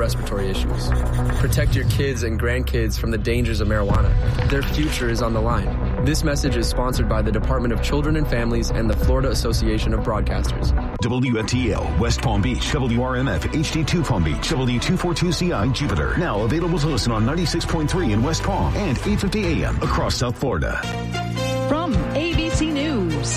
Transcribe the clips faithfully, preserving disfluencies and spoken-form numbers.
respiratory issues. Protect your kids and grandkids from the dangers of marijuana. Their future is on the line. This message is sponsored by the Department of Children and Families and the Florida Association of Broadcasters. W F T L, West Palm Beach, W R M F, H D two Palm Beach, W two forty-two C I, Jupiter. Now available to listen on ninety-six point three in West Palm and eight fifty A M across South Florida. From A B C News,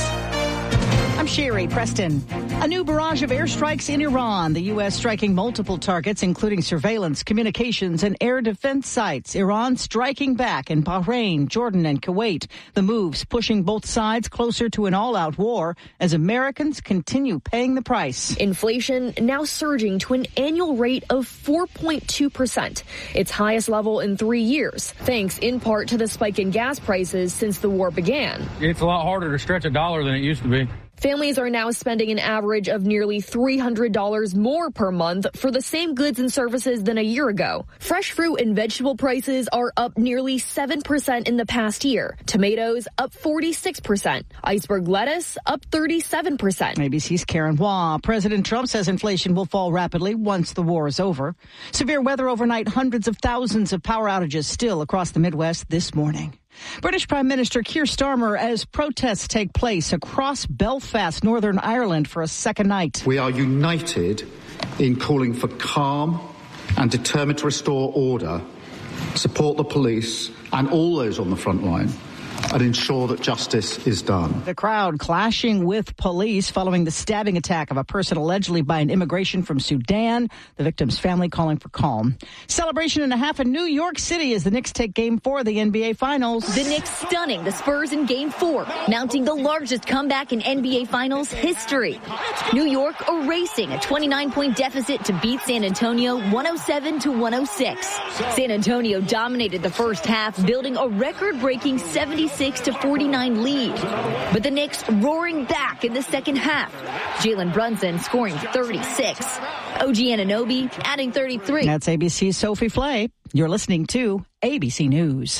I'm Sherry Preston. A new barrage of airstrikes in Iran. The U S striking multiple targets, including surveillance, communications, and air defense sites. Iran striking back in Bahrain, Jordan, and Kuwait. The moves pushing both sides closer to an all-out war as Americans continue paying the price. Inflation now surging to an annual rate of four point two percent, its highest level in three years, thanks in part to the spike in gas prices since the war began. It's a lot harder to stretch a dollar than it used to be. Families are now spending an average of nearly three hundred dollars more per month for the same goods and services than a year ago. Fresh fruit and vegetable prices are up nearly seven percent in the past year. Tomatoes up forty-six percent. Iceberg lettuce up thirty-seven percent. A B C's Karen Hua. President Trump says inflation will fall rapidly once the war is over. Severe weather overnight, hundreds of thousands of power outages still across the Midwest this morning. British Prime Minister Keir Starmer as protests take place across Belfast, Northern Ireland for a second night. We are united in calling for calm and determined to restore order, support the police and all those on the front line, and ensure that justice is done. The crowd clashing with police following the stabbing attack of a person allegedly by an immigration from Sudan. The victim's family calling for calm. Celebration and a half in New York City as the Knicks take Game four of the N B A Finals. The Knicks stunning the Spurs in Game four, mounting the largest comeback in N B A Finals history. New York erasing a twenty-nine point deficit to beat San Antonio one oh seven to one oh six. San Antonio dominated the first half, building a record-breaking seventy-six to forty-nine lead. But the Knicks roaring back in the second half. Jalen Brunson scoring thirty-six. O G Anunoby adding thirty-three. That's A B C's Sophie Flay. You're listening to A B C News.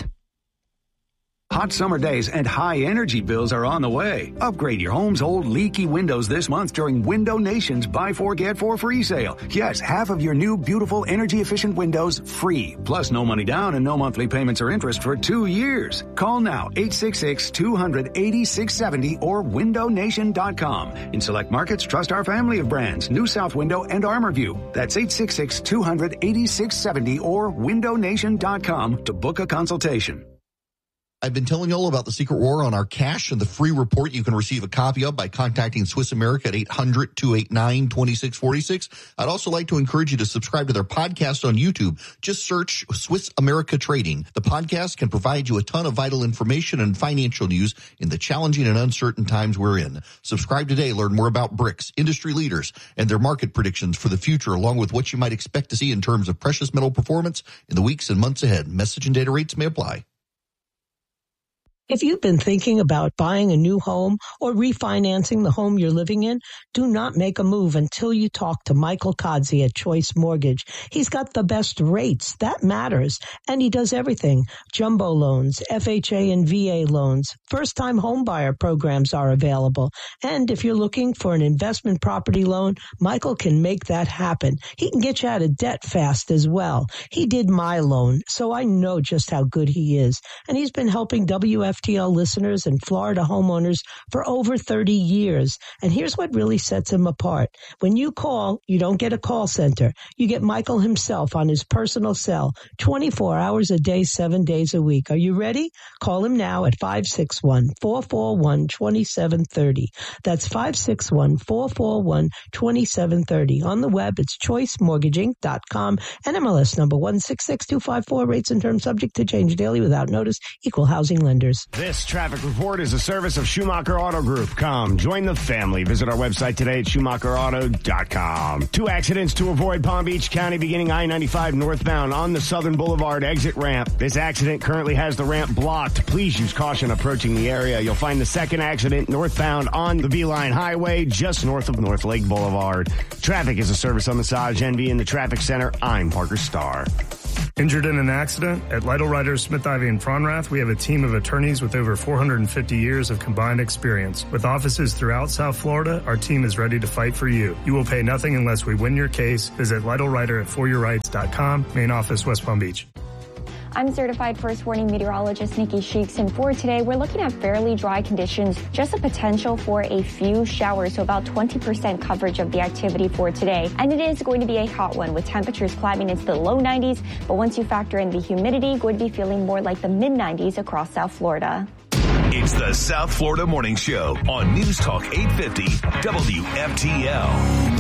Hot summer days and high energy bills are on the way. Upgrade your home's old leaky windows this month during Window Nation's Buy Four, Get Four free sale. Yes, half of your new, beautiful, energy-efficient windows free. Plus no money down and no monthly payments or interest for two years. Call now, eight six six, two hundred, eighty-six seventy or window nation dot com. In select markets, trust our family of brands, New South Window and ArmorView. That's eight six six, two hundred, eighty-six seventy or window nation dot com to book a consultation. I've been telling you all about the secret war on our cash and the free report you can receive a copy of by contacting Swiss America at eight hundred, two eight nine, two six four six. I'd also like to encourage you to subscribe to their podcast on YouTube. Just search Swiss America Trading. The podcast can provide you a ton of vital information and financial news in the challenging and uncertain times we're in. Subscribe today. Learn more about BRICS, industry leaders, and their market predictions for the future, along with what you might expect to see in terms of precious metal performance in the weeks and months ahead. Message and data rates may apply. If you've been thinking about buying a new home or refinancing the home you're living in, do not make a move until you talk to Michael Kodzi at Choice Mortgage. He's got the best rates. That matters. And he does everything. Jumbo loans, F H A and V A loans, first-time homebuyer programs are available. And if you're looking for an investment property loan, Michael can make that happen. He can get you out of debt fast as well. He did my loan, so I know just how good he is. And he's been helping W F T L listeners and Florida homeowners for over thirty years. And here's what really sets him apart. When you call, you don't get a call center. You get Michael himself on his personal cell, twenty-four hours a day, seven days a week. Are you ready? Call him now at five six one, four four one, two seven three zero. That's five six one, four four one, two seven three zero. On the web, it's choice mortgaging dot com and M L S number one six six two five four. Rates and terms subject to change daily without notice. Equal housing lenders. This traffic report is a service of Schumacher Auto Group. Come, join the family. Visit our website today at schumacher auto dot com. Two accidents to avoid Palm Beach County beginning I ninety-five northbound on the Southern Boulevard exit ramp. This accident currently has the ramp blocked. Please use caution approaching the area. You'll find the second accident northbound on the Beeline Highway just north of North Lake Boulevard. Traffic is a service of Massage Envy in the Traffic Center. I'm Parker Starr. Injured in an accident? At Lytle Writers Smith Ivey and Fronrath, we have a team of attorneys with over four hundred fifty years of combined experience. With offices throughout South Florida, our team is ready to fight for you. You will pay nothing unless we win your case. Visit Lytle Writer at for your rights dot com, main office, West Palm Beach. I'm certified first warning meteorologist Nikki Sheeks, and for today, we're looking at fairly dry conditions, just a potential for a few showers, so about twenty percent coverage of the activity for today. And it is going to be a hot one with temperatures climbing into the low nineties, but once you factor in the humidity, going to be feeling more like the mid nineties across South Florida. It's the South Florida Morning Show on News Talk eight fifty W F T L.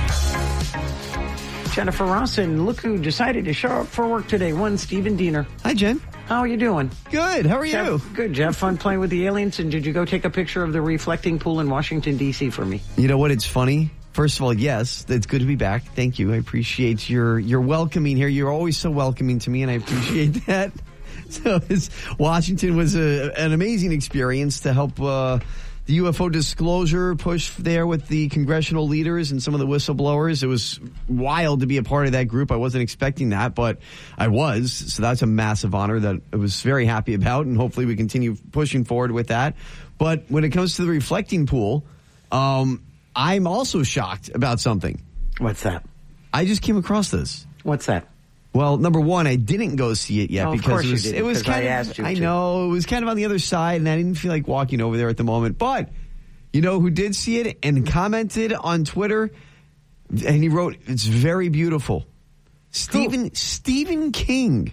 Jennifer Rawson, look who decided to show up for work today. One, Stephen Diener. Hi, Jen. How are you doing? Good. How are Jeff, you? Good. Did you have fun playing with the aliens? And did you go take a picture of the reflecting pool in Washington, D C for me? You know what? It's funny. First of all, yes, it's good to be back. Thank you. I appreciate your, your welcoming here. You're always so welcoming to me, and I appreciate that. So it's, Washington was a, an amazing experience to help uh, the U F O disclosure push there with the congressional leaders and some of the whistleblowers. It was wild to be a part of that group. I wasn't expecting that, but I was. So that's a massive honor that I was very happy about, and hopefully we continue pushing forward with that. But when it comes to the reflecting pool, um, I'm also shocked about something. What's that? I just came across this. What's that? Well, number one, I didn't go see it yet oh, because it was, did, it was kind I of, asked you I to. know, it was kind of on the other side, and I didn't feel like walking over there at the moment. But you know who did see it and commented on Twitter? And he wrote, "It's very beautiful." Stephen who? Stephen King.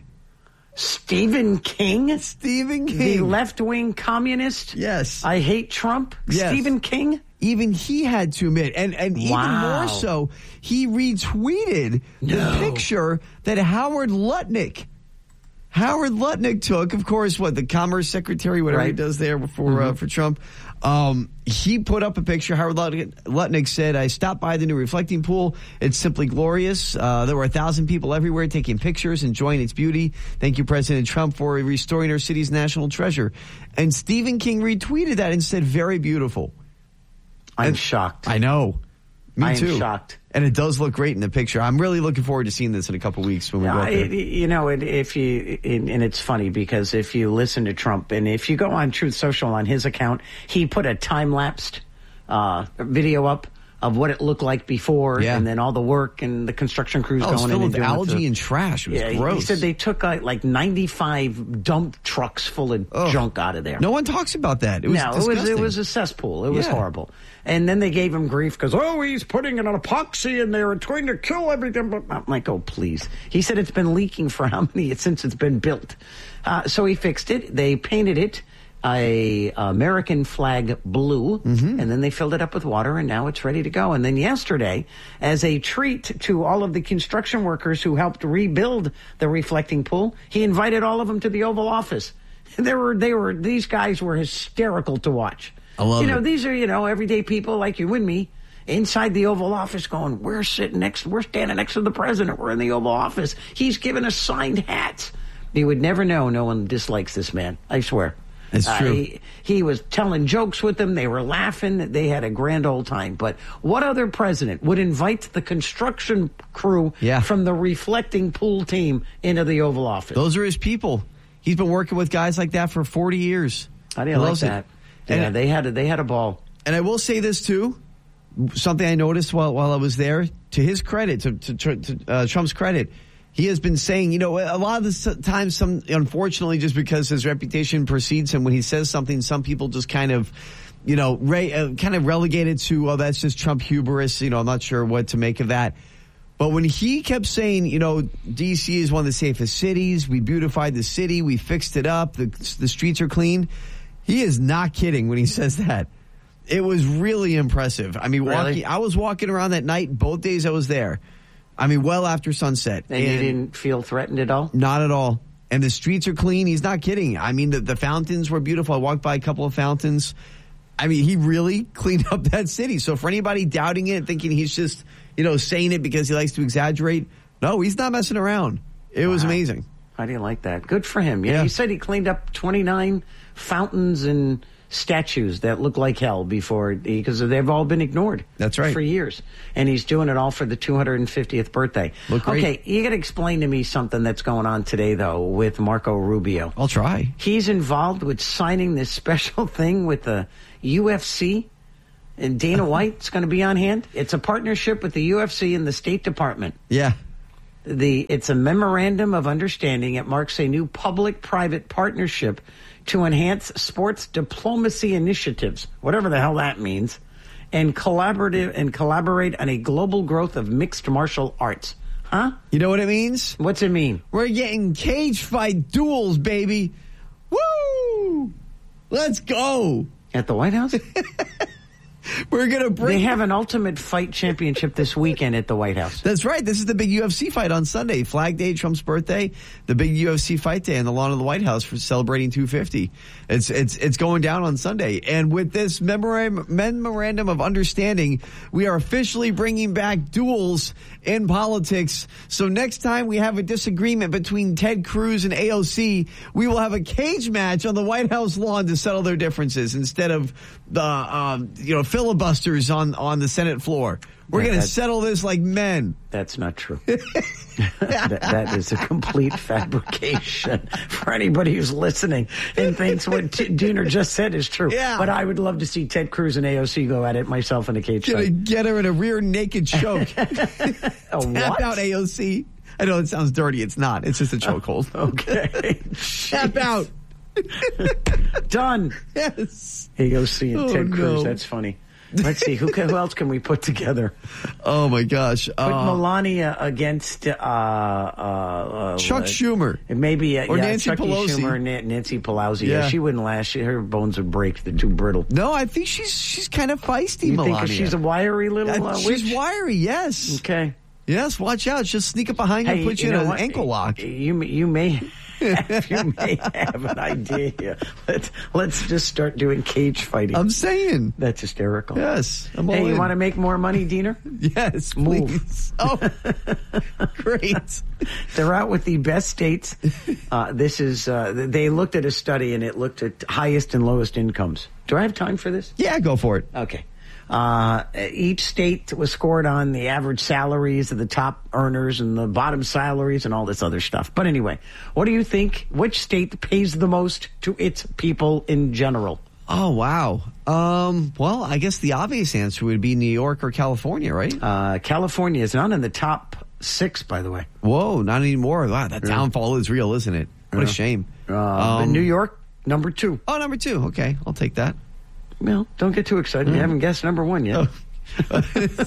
Stephen King? Stephen King. The left-wing communist? Yes. I hate Trump? Yes. Stephen King? Even he had to admit, and, and wow. even more so, he retweeted no. the picture that Howard Lutnick, Howard Lutnick took, of course, what, the Commerce Secretary, whatever right. he does there for, mm-hmm. uh, for Trump. Um, he put up a picture. Howard Lutnick, Lutnick said, "I stopped by the new reflecting pool. It's simply glorious. Uh, there were a thousand people everywhere taking pictures, enjoying its beauty. Thank you, President Trump, for restoring our city's national treasure." And Stephen King retweeted that and said, "Very beautiful." I'm and, shocked. I know. Me I too. am shocked. And it does look great in the picture. I'm really looking forward to seeing this in a couple weeks when we yeah, go up there. It, you know, it, if you and it's funny because if you listen to Trump and if you go on Truth Social on his account, he put a time-lapsed uh, video up of what it looked like before, yeah. and then all the work and the construction crews oh, going in and and doing algae the, and trash. It was yeah, gross. He said they took uh, like ninety-five dump trucks full of oh. junk out of there. No one talks about that. It was no, disgusting. it was it was a cesspool. It was yeah. horrible. And then they gave him grief because, oh, he's putting an epoxy in there. It's going to kill everything. But I'm like, oh, please. He said it's been leaking for how many since it's been built. Uh, so he fixed it. They painted it a American flag blue, mm-hmm. and then they filled it up with water, and now it's ready to go. And then yesterday, as a treat to all of the construction workers who helped rebuild the reflecting pool, he invited all of them to the Oval Office. They were, they were, these guys were hysterical to watch. I love you know, it. These are, you know, everyday people like you and me inside the Oval Office going, we're sitting next, we're standing next to the president. We're in the Oval Office. He's giving us signed hats. You would never know no one dislikes this man. I swear. It's true. Uh, he, he was telling jokes with them. They were laughing. They had a grand old time. But what other president would invite the construction crew yeah. from the reflecting pool team into the Oval Office? Those are his people. He's been working with guys like that for forty years. I didn't like that. It. Yeah, and, they had a, they had a ball. And I will say this too, something I noticed while while I was there. To his credit, to, to, to uh, Trump's credit, he has been saying, you know, a lot of the times, some unfortunately, just because his reputation precedes him, when he says something, some people just kind of, you know, re, uh, kind of relegate it to, oh, that's just Trump hubris. You know, I'm not sure what to make of that. But when he kept saying, you know, D C is one of the safest cities, we beautified the city, we fixed it up, the the streets are clean. He is not kidding when he says that. It was really impressive. I mean, really? walking, I was walking around that night, both days I was there. I mean, well after sunset. And, and you didn't feel threatened at all? Not at all. And the streets are clean. He's not kidding. I mean, the, the fountains were beautiful. I walked by a couple of fountains. I mean, he really cleaned up that city. So for anybody doubting it, thinking he's just, you know, saying it because he likes to exaggerate, no, he's not messing around. It wow. was amazing. I didn't like that. Good for him. Yeah, yeah. He said he cleaned up twenty-nine fountains and statues that look like hell before, because they've all been ignored. That's right. For years. And he's doing it all for the two hundred fiftieth birthday. Look great. Okay, you got to explain to me something that's going on today, though, with Marco Rubio. I'll try. He's involved with signing this special thing with the U F C, and Dana White's going to be on hand. It's a partnership with the U F C and the State Department. Yeah. The It's a memorandum of understanding. It marks a new public-private partnership to enhance sports diplomacy initiatives, whatever the hell that means, and collaborative and collaborate on a global growth of mixed martial arts. Huh? You know what it means? What's it mean? We're getting cage fight duels, baby. Woo! Let's go. At the White House? We're going to bring... They have an Ultimate Fight Championship this weekend at the White House. That's right. This is the big U F C fight on Sunday. Flag Day, Trump's birthday, the big U F C fight day on the lawn of the White House for celebrating two fifty. It's it's it's going down on Sunday. And with this memorandum, memorandum of understanding, we are officially bringing back duels in politics. So next time we have a disagreement between Ted Cruz and A O C, we will have a cage match on the White House lawn to settle their differences instead of the um, you know filibusters on, on the Senate floor. We're Yeah, going to settle this like men. That's not true. that, that is a complete fabrication for anybody who's listening and thinks what T- Diener just said is true. Yeah. But I would love to see Ted Cruz and A O C go at it, myself in a cage Gonna fight. get her in a rear naked choke. A Tap what? out A O C. I know it sounds dirty. It's not. It's just a chokehold. Okay. Tap out. Done. Yes. A O C and Oh, Ted Cruz. no. That's funny. Let's see. Who, can, who else can we put together? Oh, my gosh. Put Uh, Melania against uh, uh, uh, Chuck uh, Schumer. Maybe uh, Or yeah, Nancy Chucky Pelosi. Schumer and Na- Nancy Pelosi. Yeah. Yeah. She wouldn't last. She, her bones would break. They're too brittle. No, I think she's she's kind of feisty, You Melania. think she's a wiry little uh, Uh, witch? She's wiry, yes. Okay. Yes, watch out. She'll sneak up behind you Hey, and put you, you know in an what? ankle lock. You may- you may have, you may have an idea here. Let's let's just start doing cage fighting. I'm saying. That's hysterical. Yes. I'm all Hey, you in. want to make more money, Diener? Yes, Move. please. Oh, great. They're out with the best states. Uh, this is uh, they looked at a study and it looked at highest and lowest incomes. Do I have time for this? Yeah, go for it. Okay. Uh, each state was scored on the average salaries of the top earners and the bottom salaries and all this other stuff. But anyway, what do you think? Which state pays the most to its people in general? Oh, wow. Um, well, I guess the obvious answer would be New York or California, right? Uh, California is not in the top six, by the way. Whoa, not anymore. Wow, that Yeah. downfall is real, isn't it? What Yeah. a shame. Uh, but Um, New York, number two. Oh, number two. Okay, I'll take that. Well, don't get too excited. Mm. You haven't guessed number one yet. Oh.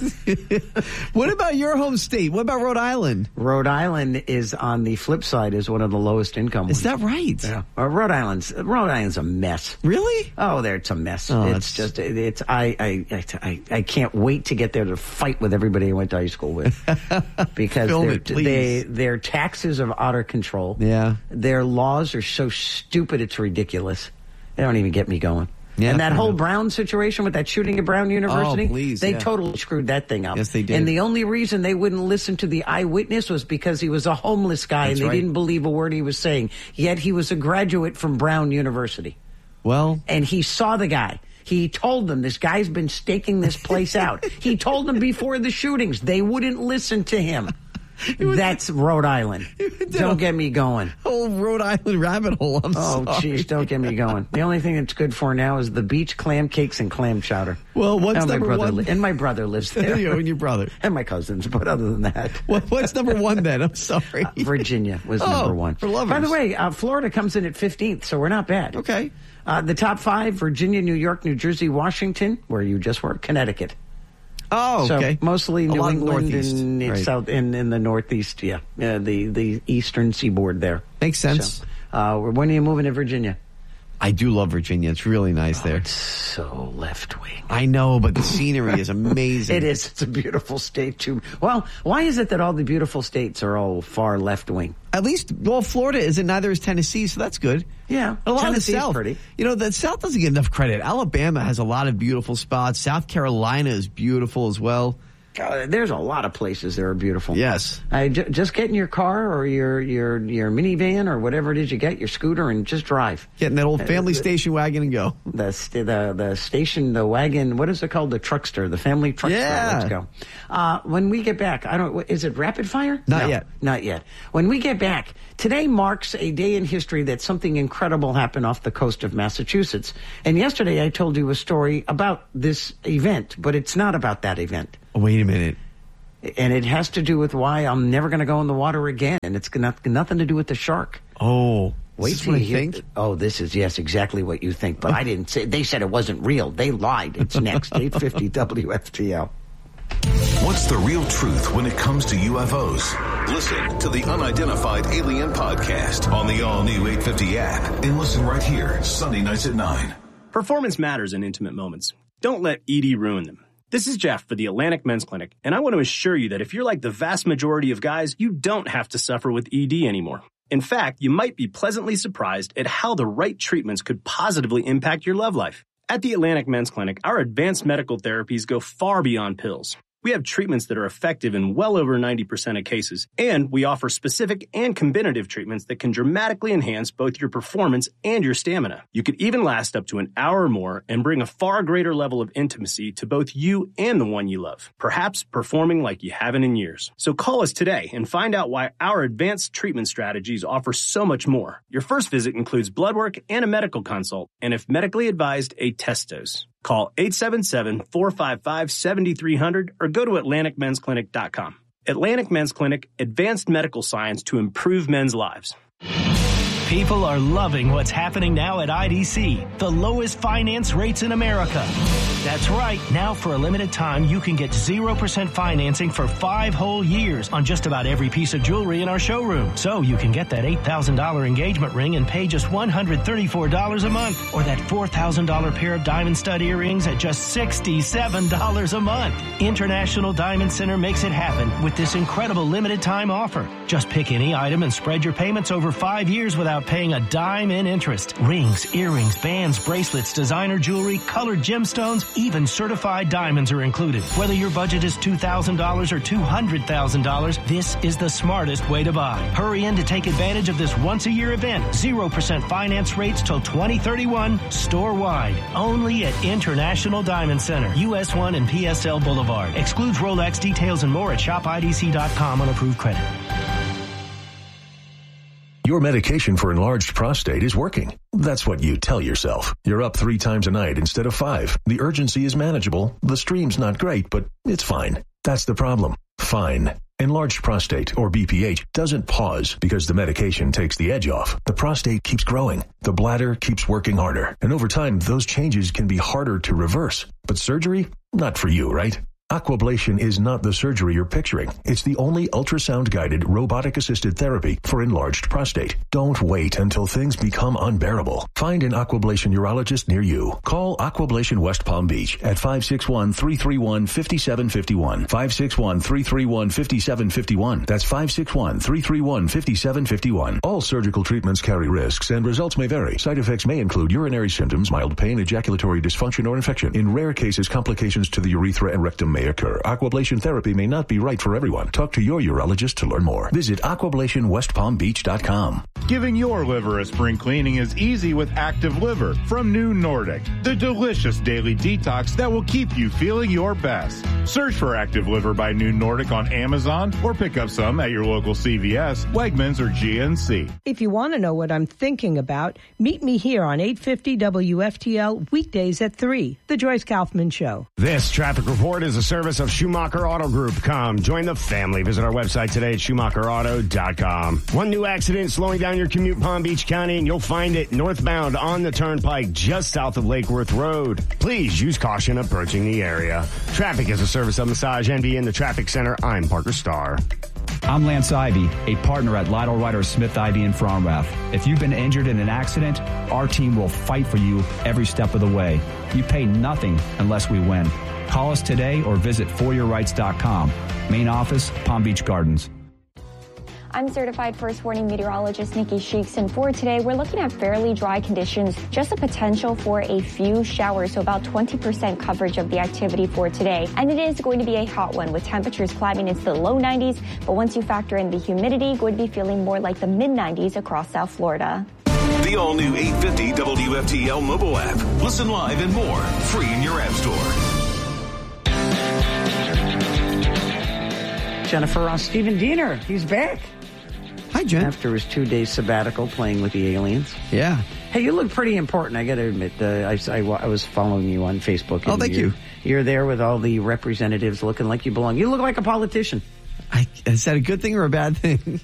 What about your home state? What about Rhode Island? Rhode Island is on the flip side is one of the lowest income ones. Is that right? Yeah. Uh, Rhode Island's Rhode Island's a mess. Really? Oh, there it's a mess. Oh, it's that's- just it- it's I, I I I can't wait to get there to fight with everybody I went to high school with because Film their- it, please. they their taxes are out of control. Yeah. Their laws are so stupid it's ridiculous. They don't even get me going. Yeah, and that fair whole enough. Brown situation with that shooting at Brown University, Oh, please, they yeah. totally screwed that thing up. Yes, they did. And the only reason they wouldn't listen to the eyewitness was because he was a homeless guy That's and they right. didn't believe a word he was saying. Yet he was a graduate from Brown University. Well, And he saw the guy. He told them, this guy's been staking this place out. He told them before the shootings. They wouldn't listen to him. That's Rhode Island. Don't get me going. whole Rhode Island rabbit hole. I'm Oh, sorry. jeez, don't get me going. The only thing that's good for now is the beach clam cakes and clam chowder. Well, what's and my number brother one? li- and my brother lives there. You and your brother. And my cousins, but other than that, What, what's number one then? I'm sorry. Virginia was Oh, number one. for lovers. By the way, uh, Florida comes in at fifteenth, so we're not bad. Okay. Uh, the top five: Virginia, New York, New Jersey, Washington, where you just were, Connecticut. Oh, okay. So mostly A New lot England northeast, and in right. south in, in the northeast. Yeah, yeah, the the eastern seaboard there. Makes sense. So, uh, when are you moving to Virginia? I do love Virginia. It's really nice there. It's so left wing. I know, but the scenery is amazing. It is. It's a beautiful state too. Well, why is it that all the beautiful states are all far left wing? At least, well, Florida isn't. Neither is Tennessee, so that's good. Yeah, A lot Tennessee's of the South. pretty. You know, the South doesn't get enough credit. Alabama has a lot of beautiful spots. South Carolina is beautiful as well. God, there's a lot of places that are beautiful. Yes. I, j- just get in your car or your, your, your minivan or whatever it is you get, your scooter, and just drive. Get in that old family uh, station wagon and go. The, the the station, the wagon, what is it called? The truckster, the family truckster. Yeah. Let's go. Uh, when we get back, I don't, is it rapid fire? Not no, yet. Not yet. When we get back, today marks a day in history that something incredible happened off the coast of Massachusetts. And yesterday I told you a story about this event, but it's not about that event. Oh, wait a minute. And it has to do with why I'm never going to go in the water again. And it's got nothing to do with the shark. Oh, wait till you think. Oh, this is, yes, exactly what you think. But I didn't say, they said it wasn't real. They lied. It's next, eight fifty W F T L. What's the real truth when it comes to U F Os? Listen to the Unidentified Alien Podcast on the all-new eight fifty app. And listen right here, Sunday nights at nine. Performance matters in intimate moments. Don't let E D ruin them. This is Jeff for the Atlantic Men's Clinic, and I want to assure you that if you're like the vast majority of guys, you don't have to suffer with E D anymore. In fact, you might be pleasantly surprised at how the right treatments could positively impact your love life. At the Atlantic Men's Clinic, our advanced medical therapies go far beyond pills. We have treatments that are effective in well over ninety percent of cases, and we offer specific and combinative treatments that can dramatically enhance both your performance and your stamina. You could even last up to an hour or more and bring a far greater level of intimacy to both you and the one you love, perhaps performing like you haven't in years. So call us today and find out why our advanced treatment strategies offer so much more. Your first visit includes blood work and a medical consult, and if medically advised, a test dose. Call eight seven seven, four five five, seven three zero zero or go to atlantic men's clinic dot com. Atlantic Men's Clinic, advanced medical science to improve men's lives. People are loving what's happening now at I D C, the lowest finance rates in America. That's right. Now, for a limited time, you can get zero percent financing for five whole years on just about every piece of jewelry in our showroom. So you can get that eight thousand dollars engagement ring and pay just one hundred thirty-four dollars a month, or that four thousand dollars pair of diamond stud earrings at just sixty-seven dollars a month. International Diamond Center makes it happen with this incredible limited time offer. Just pick any item and spread your payments over five years without paying a dime in interest. Rings, earrings, bands, bracelets, designer jewelry, colored gemstones, even certified diamonds are included. Whether your budget is two thousand dollars or two hundred thousand dollars, this is the smartest way to buy. Hurry in to take advantage of this once-a-year event. zero percent finance rates till twenty thirty-one, store-wide. Only at International Diamond Center, U S one and P S L Boulevard. Excludes Rolex. Details and more at shop I D C dot com on approved credit. Your medication for enlarged prostate is working. That's what you tell yourself. You're up three times a night instead of five. The urgency is manageable. The stream's not great, but it's fine. That's the problem. Fine. Enlarged prostate, or B P H, doesn't pause because the medication takes the edge off. The prostate keeps growing. The bladder keeps working harder. And over time, those changes can be harder to reverse. But surgery? Not for you, right? Aquablation is not the surgery you're picturing. It's the only ultrasound-guided, robotic-assisted therapy for enlarged prostate. Don't wait until things become unbearable. Find an Aquablation urologist near you. Call Aquablation West Palm Beach at five six one, three three one, five seven five one. five six one, three three one, five seven five one. That's five six one, three three one, five seven five one. All surgical treatments carry risks, and results may vary. Side effects may include urinary symptoms, mild pain, ejaculatory dysfunction, or infection. In rare cases, complications to the urethra and rectum may occur. Aquablation therapy may not be right for everyone. Talk to your urologist to learn more. Visit aquablation west palm beach dot com. Giving your liver a spring cleaning is easy with Active Liver from New Nordic, the delicious daily detox that will keep you feeling your best. Search for Active Liver by New Nordic on Amazon or pick up some at your local C V S, Wegmans, or G N C. If you want to know what I'm thinking about, meet me here on eight fifty W F T L weekdays at three, The Joyce Kaufman Show. This traffic report is a service of Schumacher Auto Group. Come join the family. Visit our website today at schumacher auto dot com. One new accident slowing down your commute Palm Beach County, and you'll find it northbound on the turnpike just south of Lake Worth Road. Please use caution approaching the area. Traffic is a service of Massage Envy in the Traffic Center. I'm Parker Starr. I'm Lance Ivy, a partner at Lytle Ryder Smith Ivy in Fromrath. If you've been injured in an accident, our team will fight for you every step of the way. You pay nothing unless we win. Call us today or visit for your rights dot com. Main office, Palm Beach Gardens. I'm certified first warning meteorologist Nikki Sheeks, and for today, we're looking at fairly dry conditions, just a potential for a few showers, so about twenty percent coverage of the activity for today. And it is going to be a hot one with temperatures climbing into the low nineties, but once you factor in the humidity, going to be feeling more like the mid nineties across South Florida. The all-new eight fifty W F T L mobile app. Listen live and more, free in your app store. Jennifer, uh, Stephen Diener, he's back. Hi, Jen. After his two-day sabbatical playing with the aliens. Yeah. Hey, you look pretty important, I got to admit. Uh, I, I, I was following you on Facebook. Oh, thank you're, you. You're there with all the representatives looking like you belong. You look like a politician. I, is that a good thing or a bad thing?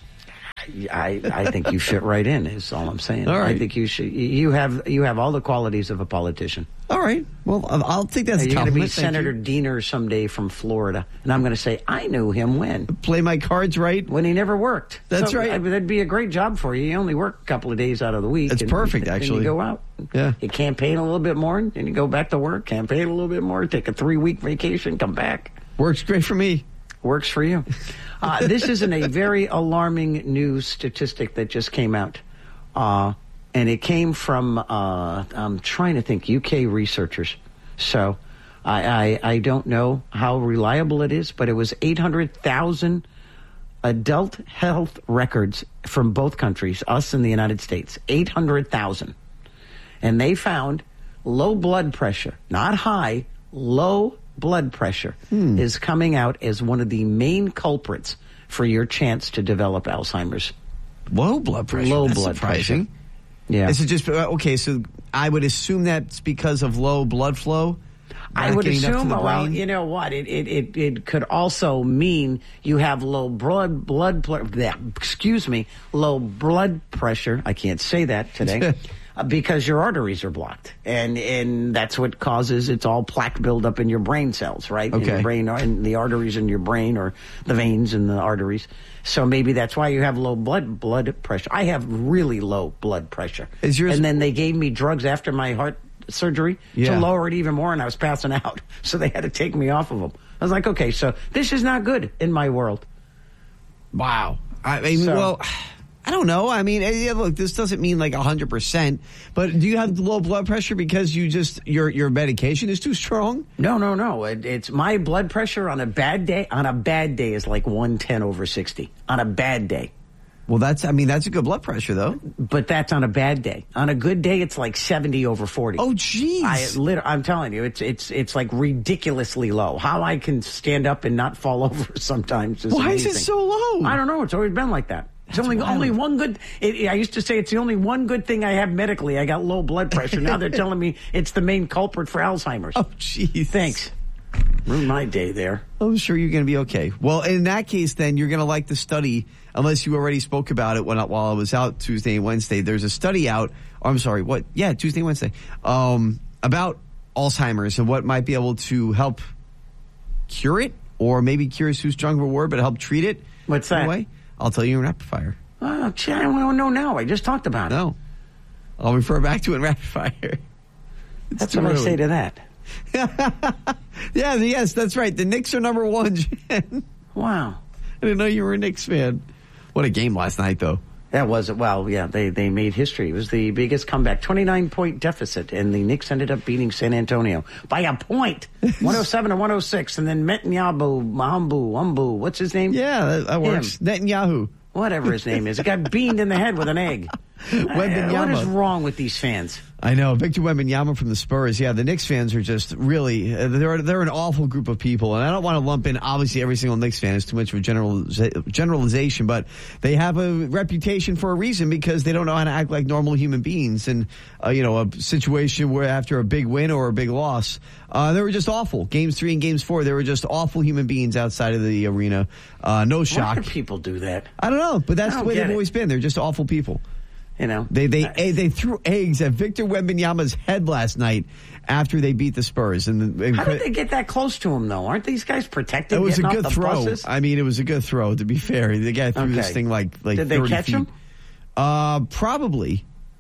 I, I think you fit right in, is all I'm saying. All right. I think you should. You have you have all the qualities of a politician. All right. Well, I'll take that as a You're going to be compliment. Thank Senator you. Diener someday from Florida, and I'm going to say I knew him when. Play my cards right. When he never worked. That's So, right. I mean, that'd be a great job for you. You only work a couple of days out of the week. It's and, perfect, and actually. you go out. Yeah. You campaign a little bit more, and you go back to work. Campaign a little bit more. Take a three-week vacation. Come back. Works great for me. Works for you. Uh, this isn't a very alarming news statistic that just came out. Uh, and it came from, uh, I'm trying to think, U K researchers. So I, I, I don't know how reliable it is, but it was eight hundred thousand adult health records from both countries, us and the United States. eight hundred thousand. And they found low blood pressure, not high, low blood pressure hmm. is coming out as one of the main culprits for your chance to develop Alzheimer's. Low blood pressure. Low That's blood surprising. pressure. Yeah. Is it just okay? So I would assume that's because of low blood flow. I would getting enough to assume. the Well, brain? you know what? It it it it could also mean you have low blood blood bleh, excuse me, low blood pressure. I can't say that today. Because your arteries are blocked, and and that's what causes it's all plaque buildup in your brain cells, right? Okay. In your brain, or in the arteries in your brain, or the veins in the arteries. So maybe that's why you have low blood blood pressure. I have really low blood pressure. Is yours? And then they gave me drugs after my heart surgery Yeah. to lower it even more, and I was passing out. So they had to take me off of them. I was like, okay, so this is not good in my world. Wow. I mean, So- well, I don't know. I mean, yeah, look, this doesn't mean like one hundred percent, but do you have low blood pressure because you just, your your medication is too strong? No, no, no. It, it's my blood pressure on a bad day. On a bad day is like one ten over sixty. On a bad day. Well, that's, I mean, that's a good blood pressure, though. But that's on a bad day. On a good day, it's like seventy over forty. Oh, jeez. I lit- I'm telling you, it's it's it's like ridiculously low. How I can stand up and not fall over sometimes is Why amazing. is it so low? I don't know. It's always been like that. It's That's only wild. only one good. It, I used to say it's the only one good thing I have medically. I got low blood pressure. Now they're telling me it's the main culprit for Alzheimer's. Oh, jeez. Thanks. Ruined my day there. I'm sure you're going to be okay. Well, in that case, then you're going to like the study, unless you already spoke about it when while I was out Tuesday and Wednesday. There's a study out. Oh, I'm sorry. What? Yeah, Tuesday and Wednesday um, about Alzheimer's and what might be able to help cure it, or maybe cure is too strong of a word, but help treat it. What's that? Anyway, I'll tell you in rapid fire. Oh, gee, I don't know now. I just talked about it. No, I'll refer back to it in rapid fire. It's That's too what I early. say to that. Yeah, yes, that's right. The Knicks are number one, Jen. Wow. I didn't know you were a Knicks fan. What a game last night, though. That was, well, yeah, they, they made history. It was the biggest comeback. twenty-nine point deficit, and the Knicks ended up beating San Antonio by a point. one oh seven to one oh six, and then Netanyahu, Mahambu, Umbu, what's his name? Yeah, that, that works. Him. Netanyahu. Whatever his name is. He got beamed in the head with an egg. Wembanyama. What is wrong with these fans? I know. Victor Wembanyama from the Spurs. Yeah, the Knicks fans are just really, uh, they're, they're an awful group of people. And I don't want to lump in, obviously, every single Knicks fan is too much of a general, generalization, but they have a reputation for a reason because they don't know how to act like normal human beings. And, uh, you know, a situation where after a big win or a big loss, uh, they were just awful. Games three and games four, they were just awful human beings outside of the arena. Uh, no shock. Why do people do that? I don't know, but that's I the don't way get they've it. always been. They're just awful people. You know, They they eh, they threw eggs at Victor Wembanyama's head last night after they beat the Spurs. And, and How did they get that close to him, though? Aren't these guys protected? it was a getting good off the throw. buses? I mean, it was a good throw. To be fair, the guy threw this Okay. thing like like Did they thirty catch feet. him? Uh, probably.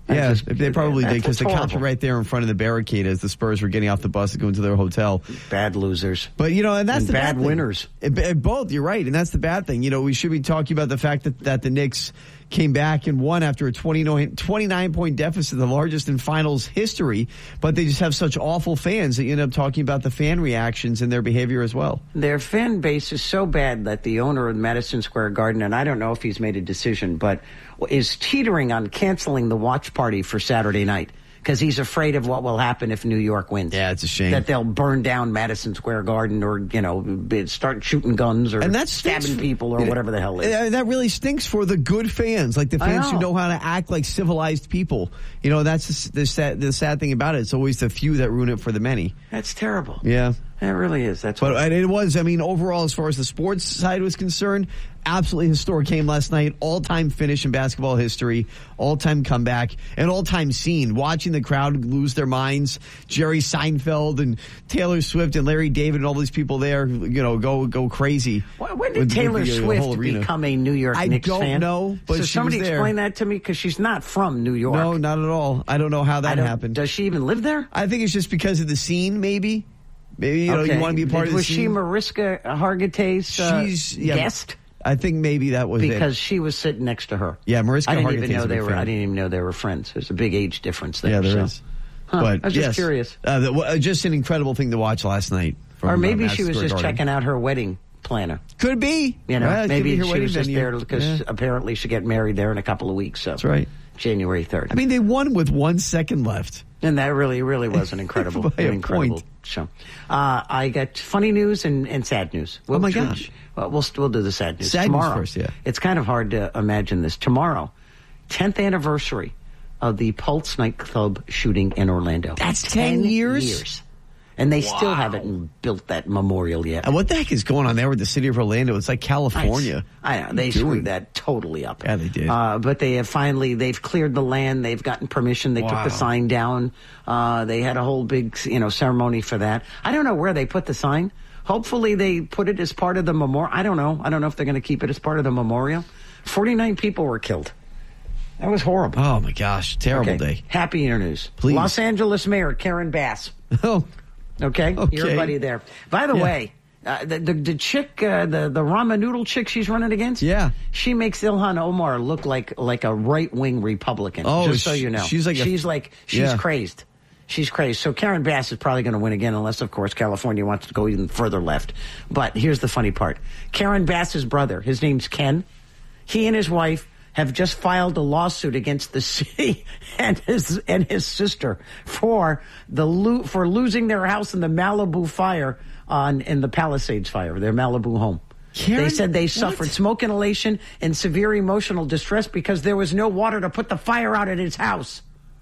Yeah, just, they probably did because the cops horrible. were right there in front of the barricade as the Spurs were getting off the bus and going to their hotel. Bad losers. But, you know, and that's and the bad bad thing. winners. It, it, both, you're right. And that's the bad thing. You know, we should be talking about the fact that, that the Knicks came back and won after a twenty-nine point deficit, the largest in finals history. But they just have such awful fans that you end up talking about the fan reactions and their behavior as well. Their fan base is so bad that the owner of Madison Square Garden, and I don't know if he's made a decision, but is teetering on canceling the watch party for Saturday night because he's afraid of what will happen if New York wins. Yeah, it's a shame. That they'll burn down Madison Square Garden or, you know, start shooting guns or and that's stabbing people or whatever the hell it is. That really stinks for the good fans, like the fans who know how to act like civilized people. You know, that's the, the, sad, the sad thing about it. It's always the few that ruin it for the many. That's terrible. Yeah. It really is. That's but what it was, I mean, overall, as far as the sports side was concerned, absolutely historic game last night. All-time finish in basketball history, all-time comeback, and all-time scene. Watching the crowd lose their minds, Jerry Seinfeld and Taylor Swift and Larry David and all these people there, you know, go go crazy. When did with, Taylor with the, uh, Swift whole arena. become a New York I Knicks don't fan? know, but so she somebody was there. explain that to me because she's not from New York. No, not at all. I don't know how that happened. Does she even live there? I think it's just because of the scene, maybe. Maybe, you know, okay. you want to be a part was of the Was she scene. Mariska Hargitay's uh, She's, yeah, guest? I think maybe that was because it. she was sitting next to her. Yeah, Mariska I didn't Hargitay's even know a they big were. fan. I didn't even know they were friends. There's a big age difference there. Yeah, there so. is. Huh, But I was just yes, curious. Uh, the, uh, just an incredible thing to watch last night. From, or maybe uh, she was Madison just Square Garden. checking out her wedding planner. Could be. You know, Well, it could maybe be her she wedding was just venue. there because Yeah. apparently she get married there in a couple of weeks. So That's right. January third. I mean, they won with one second left. And that really, really was an incredible, By an a incredible point. show. Uh, I got funny news and, and sad news. We'll, Oh, my we'll- gosh. Well, we'll we'll do the sad news Sad news tomorrow. first, yeah. It's kind of hard to imagine this. Tomorrow, tenth anniversary of the Pulse nightclub shooting in Orlando. That's ten years? years. And they still haven't built that memorial yet. And what the heck is going on there with the city of Orlando? It's like California. I know. They Doing? screwed that totally up. Yeah, they did. Uh, but they have finally, they've cleared the land. They've gotten permission. They took Wow. the sign down. Uh, they had a whole big, you know, ceremony for that. I don't know where they put the sign. Hopefully they put it as part of the memorial. I don't know. I don't know if they're going to keep it as part of the memorial. forty-nine people were killed. That was horrible. Oh, my gosh. Terrible Okay. day. Happier news. Please. Los Angeles Mayor Karen Bass. Oh. Okay? Okay. Your buddy there. By the Yeah. way, uh, the, the the chick, uh, the the ramen noodle chick she's running against, Yeah. she makes Ilhan Omar look like like a right wing Republican. Oh, just so sh- you know, she's like a- she's like she's Yeah. crazed. She's crazed. So Karen Bass is probably going to win again, unless of course California wants to go even further left. But here's the funny part: Karen Bass's brother, his name's Ken. He and his wife have just filed a lawsuit against the city and his and his sister for the lo- for losing their house in the Malibu fire on in the Palisades fire, their Malibu home. Karen? They said they What? suffered smoke inhalation and severe emotional distress because there was no water to put the fire out at his house.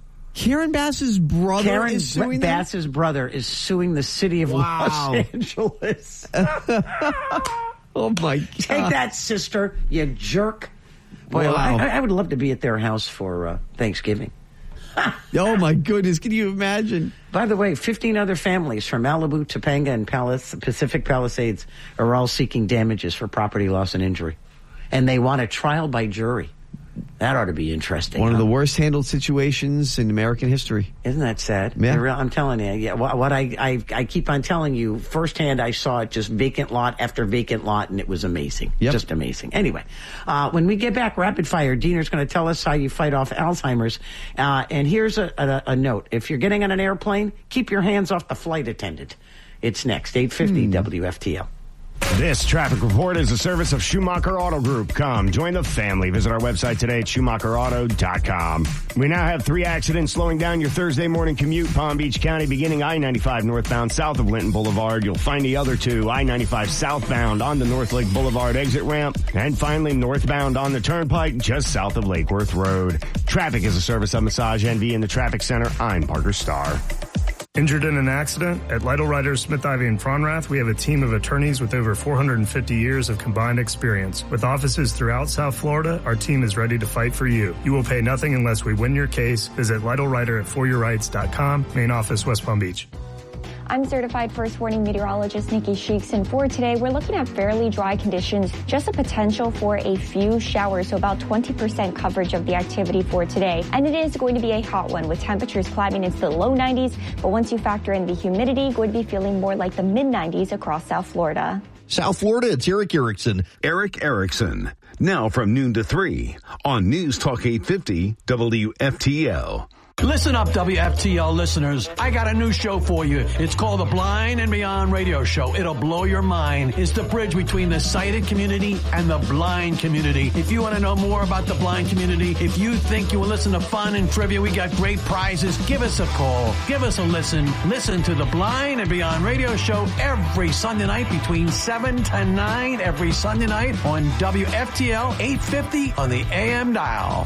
Karen Bass's brother Karen is suing them? Bass's brother is suing the city of Wow. Los Angeles. Oh, my God. Take that, sister, you jerk. Boy, Wow. I, I would love to be at their house for uh, Thanksgiving. Oh, my goodness. Can you imagine? By the way, fifteen other families from Malibu, Topanga, and Palace, Pacific Palisades are all seeking damages for property loss and injury. And they want a trial by jury. That ought to be interesting. One of huh? the worst handled situations in American history. Isn't that sad? Yeah. I re- I'm telling you. Yeah, what, what I, I I keep on telling you, firsthand, I saw it just vacant lot after vacant lot, and it was amazing. Yep. Just amazing. Anyway, uh, when we get back, rapid fire, Diener's going to tell us how you fight off Alzheimer's. Uh, and here's a, a, a note: if you're getting on an airplane, keep your hands off the flight attendant. It's next, eight fifty Hmm. W F T L. This traffic report is a service of Schumacher Auto Group. Come, join the family. Visit our website today at Schumacher Auto dot com. We now have three accidents slowing down your Thursday morning commute. Palm Beach County, beginning I ninety-five northbound south of Linton Boulevard. You'll find the other two, I ninety-five southbound on the North Lake Boulevard exit ramp. And finally, northbound on the Turnpike just south of Lake Worth Road. Traffic is a service of Massage Envy in the Traffic Center. I'm Parker Starr. Injured in an accident? At Lytle Writers, Smith, Ivy, and Fronrath, we have a team of attorneys with over four hundred fifty years of combined experience. With offices throughout South Florida, our team is ready to fight for you. You will pay nothing unless we win your case. Visit Lytle Writer at for your rights dot com. Main office, West Palm Beach. I'm certified first warning meteorologist Nikki Sheeks, and for today, we're looking at fairly dry conditions, just a potential for a few showers, so about twenty percent coverage of the activity for today. And it is going to be a hot one with temperatures climbing into the low nineties, but once you factor in the humidity, going to be feeling more like the mid nineties across South Florida. South Florida, it's Eric Erickson. Eric Erickson, now from noon to three on News Talk eight fifty W F T L. Listen up, W F T L listeners. I got a new show for you. It's called the Blind and Beyond Radio Show. It'll blow your mind. It's the bridge between the sighted community and the blind community. If you want to know more about the blind community, if you think you will listen to fun and trivia, we got great prizes. Give us a call. Give us a listen. Listen to the Blind and Beyond Radio Show every Sunday night between seven to nine every Sunday night on W F T L eight fifty on the A M dial.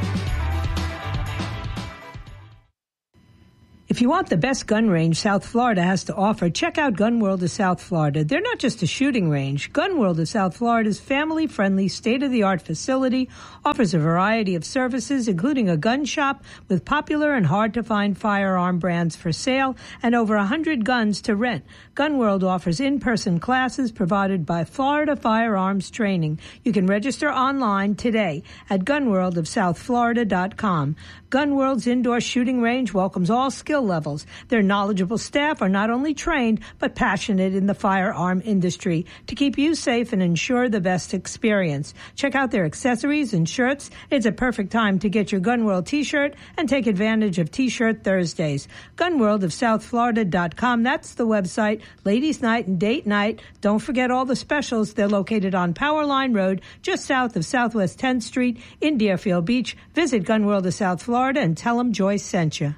If you want the best gun range South Florida has to offer, check out Gun World of South Florida. They're not just a shooting range. Gun World of South Florida's family-friendly, state-of-the-art facility offers a variety of services, including a gun shop with popular and hard-to-find firearm brands for sale and over one hundred guns to rent. Gun World offers in-person classes provided by Florida Firearms Training. You can register online today at gun world of south florida dot com. Gun World's indoor shooting range welcomes all skill levels. Their knowledgeable staff are not only trained, but passionate in the firearm industry to keep you safe and ensure the best experience. Check out their accessories and shirts. It's a perfect time to get your Gun World t-shirt and take advantage of T-Shirt Thursdays. gun world of south florida dot com. That's the website. Ladies' night and date night. Don't forget all the specials. They're located on Powerline Road, just south of Southwest tenth Street in Deerfield Beach. Visit Gun World of South Florida and tell them Joyce sent you.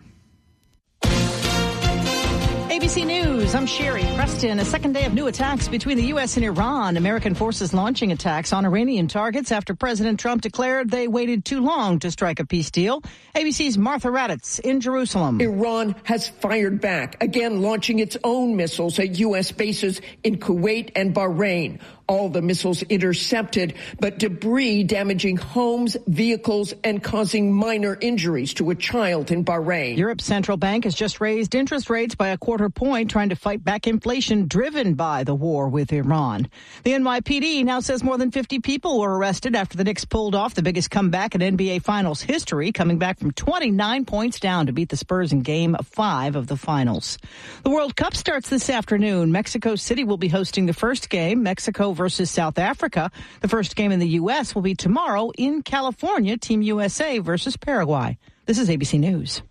A B C News, I'm Sherry Preston. A second day of new attacks between the U S and Iran. American forces launching attacks on Iranian targets after President Trump declared they waited too long to strike a peace deal. A B C's Martha Raddatz in Jerusalem. Iran has fired back, again launching its own missiles at U S bases in Kuwait and Bahrain. All the missiles intercepted, but debris damaging homes, vehicles, and causing minor injuries to a child in Bahrain. Europe's central bank has just raised interest rates by a quarter point, trying to fight back inflation driven by the war with Iran. The N Y P D now says more than fifty people were arrested after the Knicks pulled off the biggest comeback in N B A Finals history, coming back from twenty-nine points down to beat the Spurs in game five of the finals. The World Cup starts this afternoon. Mexico City will be hosting the first game. Mexico versus South Africa. The first game in the U S will be tomorrow in California. Team U S A versus Paraguay. This is A B C News.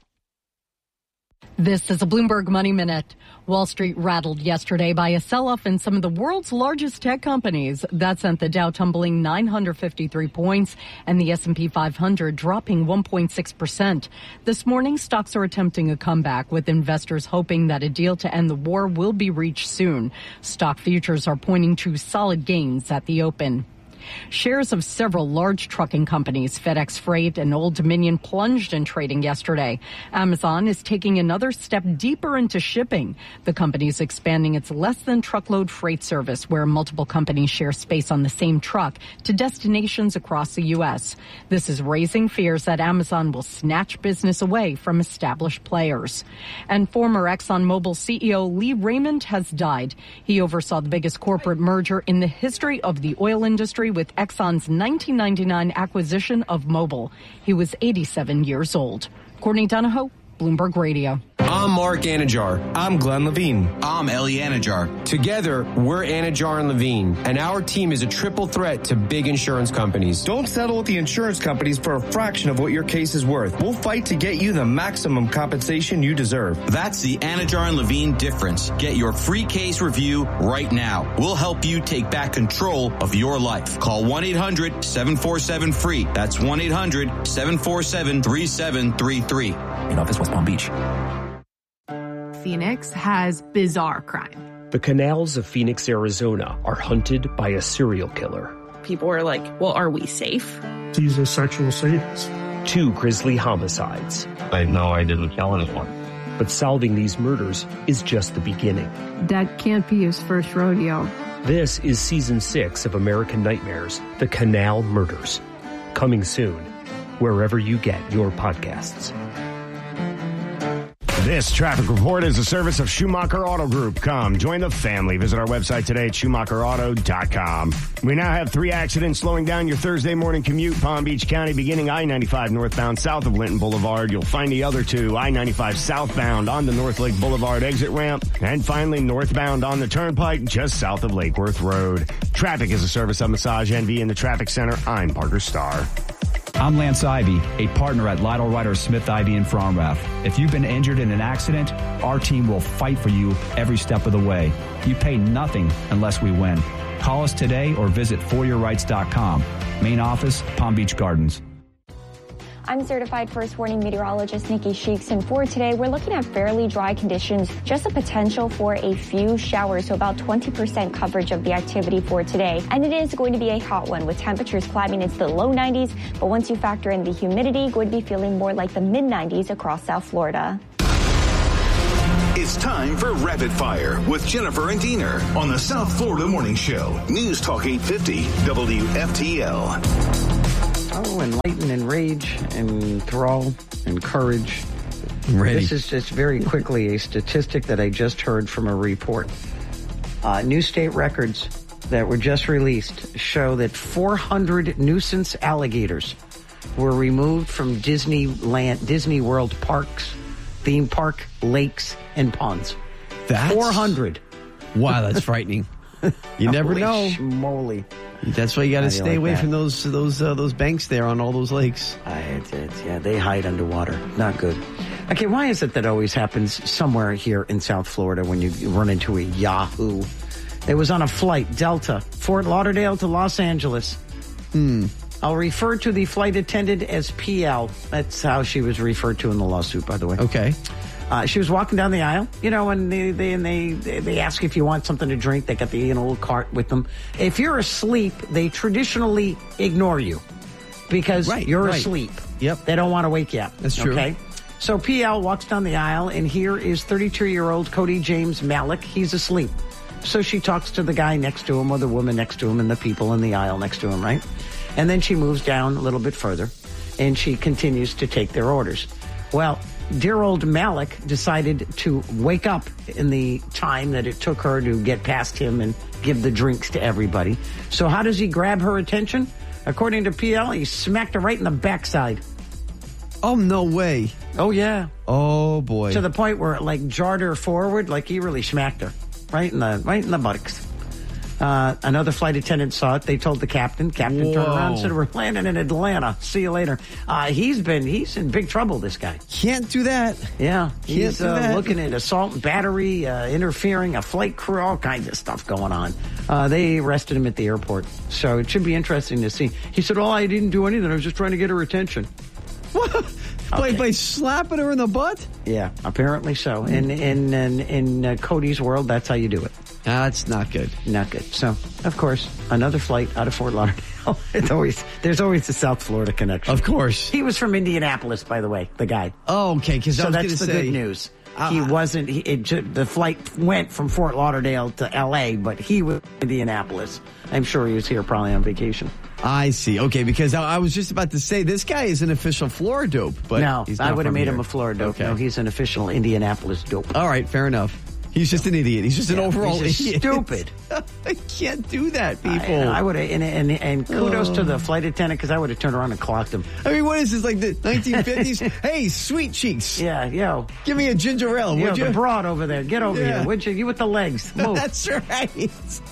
This is a Bloomberg Money Minute. Wall Street rattled yesterday by a sell-off in some of the world's largest tech companies. That sent the Dow tumbling nine hundred fifty-three points and the S and P five hundred dropping one point six percent. This morning, stocks are attempting a comeback, with investors hoping that a deal to end the war will be reached soon. Stock futures are pointing to solid gains at the open. Shares of several large trucking companies, FedEx Freight and Old Dominion, plunged in trading yesterday. Amazon is taking another step deeper into shipping. The company is expanding its less-than-truckload freight service, where multiple companies share space on the same truck, to destinations across the U S. This is raising fears that Amazon will snatch business away from established players. And former ExxonMobil C E O Lee Raymond has died. He oversaw the biggest corporate merger in the history of the oil industry, with Exxon's nineteen ninety-nine acquisition of Mobil. He was eighty-seven years old. Courtney Donahoe, Bloomberg Radio. I'm Mark Anajar. I'm Glenn Levine. I'm Ellie Anajar. Together, we're Anajar and Levine, and our team is a triple threat to big insurance companies. Don't settle with the insurance companies for a fraction of what your case is worth. We'll fight to get you the maximum compensation you deserve. That's the Anajar and Levine difference. Get your free case review right now. We'll help you take back control of your life. Call one eight hundred seven four seven free. That's one eight hundred seven four seven three seven three three. In office, West Palm Beach. Phoenix has bizarre crime. The canals of Phoenix, Arizona are hunted by a serial killer. People are like, well, are we safe? He's a sexual sadist. Two grisly homicides. I know I didn't kill anyone. But solving these murders is just the beginning. That can't be his first rodeo. This is season six of American Nightmares, The Canal Murders. Coming soon, wherever you get your podcasts. This traffic report is a service of Schumacher Auto Group. Come, join the family. Visit our website today at Schumacher Auto dot com. We now have three accidents slowing down your Thursday morning commute. Palm Beach County, beginning I ninety-five northbound south of Linton Boulevard. You'll find the other two, I ninety-five southbound on the North Lake Boulevard exit ramp. And finally, northbound on the Turnpike just south of Lake Worth Road. Traffic is a service of Massage Envy in the Traffic Center. I'm Parker Starr. I'm Lance Ivy, a partner at Lytle Ryder Smith Ivy in Fromrath. If you've been injured in an accident, our team will fight for you every step of the way. You pay nothing unless we win. Call us today or visit for your rights dot com. Main office, Palm Beach Gardens. I'm certified first warning meteorologist Nikki Sheeks, and for today, we're looking at fairly dry conditions, just a potential for a few showers, so about twenty percent coverage of the activity for today. And it is going to be a hot one with temperatures climbing into the low nineties, but once you factor in the humidity, going to be feeling more like the mid nineties across South Florida. It's time for Rapid Fire with Jennifer and Diener on the South Florida Morning Show. News Talk eight fifty W F T L. Oh, enlighten and rage and enthrall and courage. Ready. This is just very quickly a statistic that I just heard from a report. Uh, new state records that were just released show that four hundred nuisance alligators were removed from Disneyland, Disney World parks, theme park, lakes, and ponds. That's, four hundred. Wow, that's frightening. You never know. Moly. That's why you got to stay like away that? from those those uh, those banks there on all those lakes. I, it, it, yeah, they hide underwater. Not good. Okay, why is it that always happens somewhere here in South Florida when you run into a Yahoo? It was on a flight, Delta, Fort Lauderdale to Los Angeles. Hmm. I'll refer to the flight attendant as P L. That's how she was referred to in the lawsuit, by the way. Okay. Uh, she was walking down the aisle, you know, and they, they and they they ask if you want something to drink. They got the you know little cart with them. If you're asleep, they traditionally ignore you because right, you're right. asleep. Yep, they don't want to wake you up. That's true. Okay, so P L walks down the aisle, and here is thirty-two-year-old Cody James Malik. He's asleep. So she talks to the guy next to him, or the woman next to him, and the people in the aisle next to him, right? And then she moves down a little bit further, and she continues to take their orders. Well, dear old Malik decided to wake up in the time that it took her to get past him and give the drinks to everybody. So how does he grab her attention? According to P L, he smacked her right in the backside. Oh, no way. Oh, yeah. Oh, boy. To the point where it, like, jarred her forward, like he really smacked her right in the right in the buttocks. Uh, another flight attendant saw it. They told the captain. Captain Whoa. turned around and said, "We're landing in Atlanta. See you later." Uh, he's been, he's in big trouble, this guy. Can't do that. Yeah. Can't He's do uh, that. looking at assault and battery, uh, interfering, a flight crew, all kinds of stuff going on. Uh, they arrested him at the airport. So it should be interesting to see. He said, "Oh, I didn't do anything. I was just trying to get her attention." What? By, Okay. by slapping her in the butt? Yeah, apparently so. In in in, in uh, Cody's world, that's how you do it. That's not good. Not good. So, of course, another flight out of Fort Lauderdale. It's always there's always the South Florida connection. Of course. He was from Indianapolis, by the way, the guy. Oh, okay. Because So I was that's going the to say good news. Uh, he wasn't. He, it, ju- the flight went from Fort Lauderdale to L A, but he was in Indianapolis. I'm sure he was here probably on vacation. I see. Okay, because I, I was just about to say this guy is an official floor dope, but no, he's I not would have from made here. him a Florida dope. Okay. No, he's an official Indianapolis dope. All right, fair enough. He's just an idiot. He's just an Yeah, overall he's just idiot. stupid. I can't do that, people. I, I would have, and, and, and kudos Oh. to the flight attendant because I would have turned around and clocked him. I mean, what is this, like the nineteen fifties? Hey, sweet cheeks. Yeah, yo. Give me a ginger ale, Yo, would you? the broad over there. Get over Yeah. here, would you? You with the legs. Move. That's right.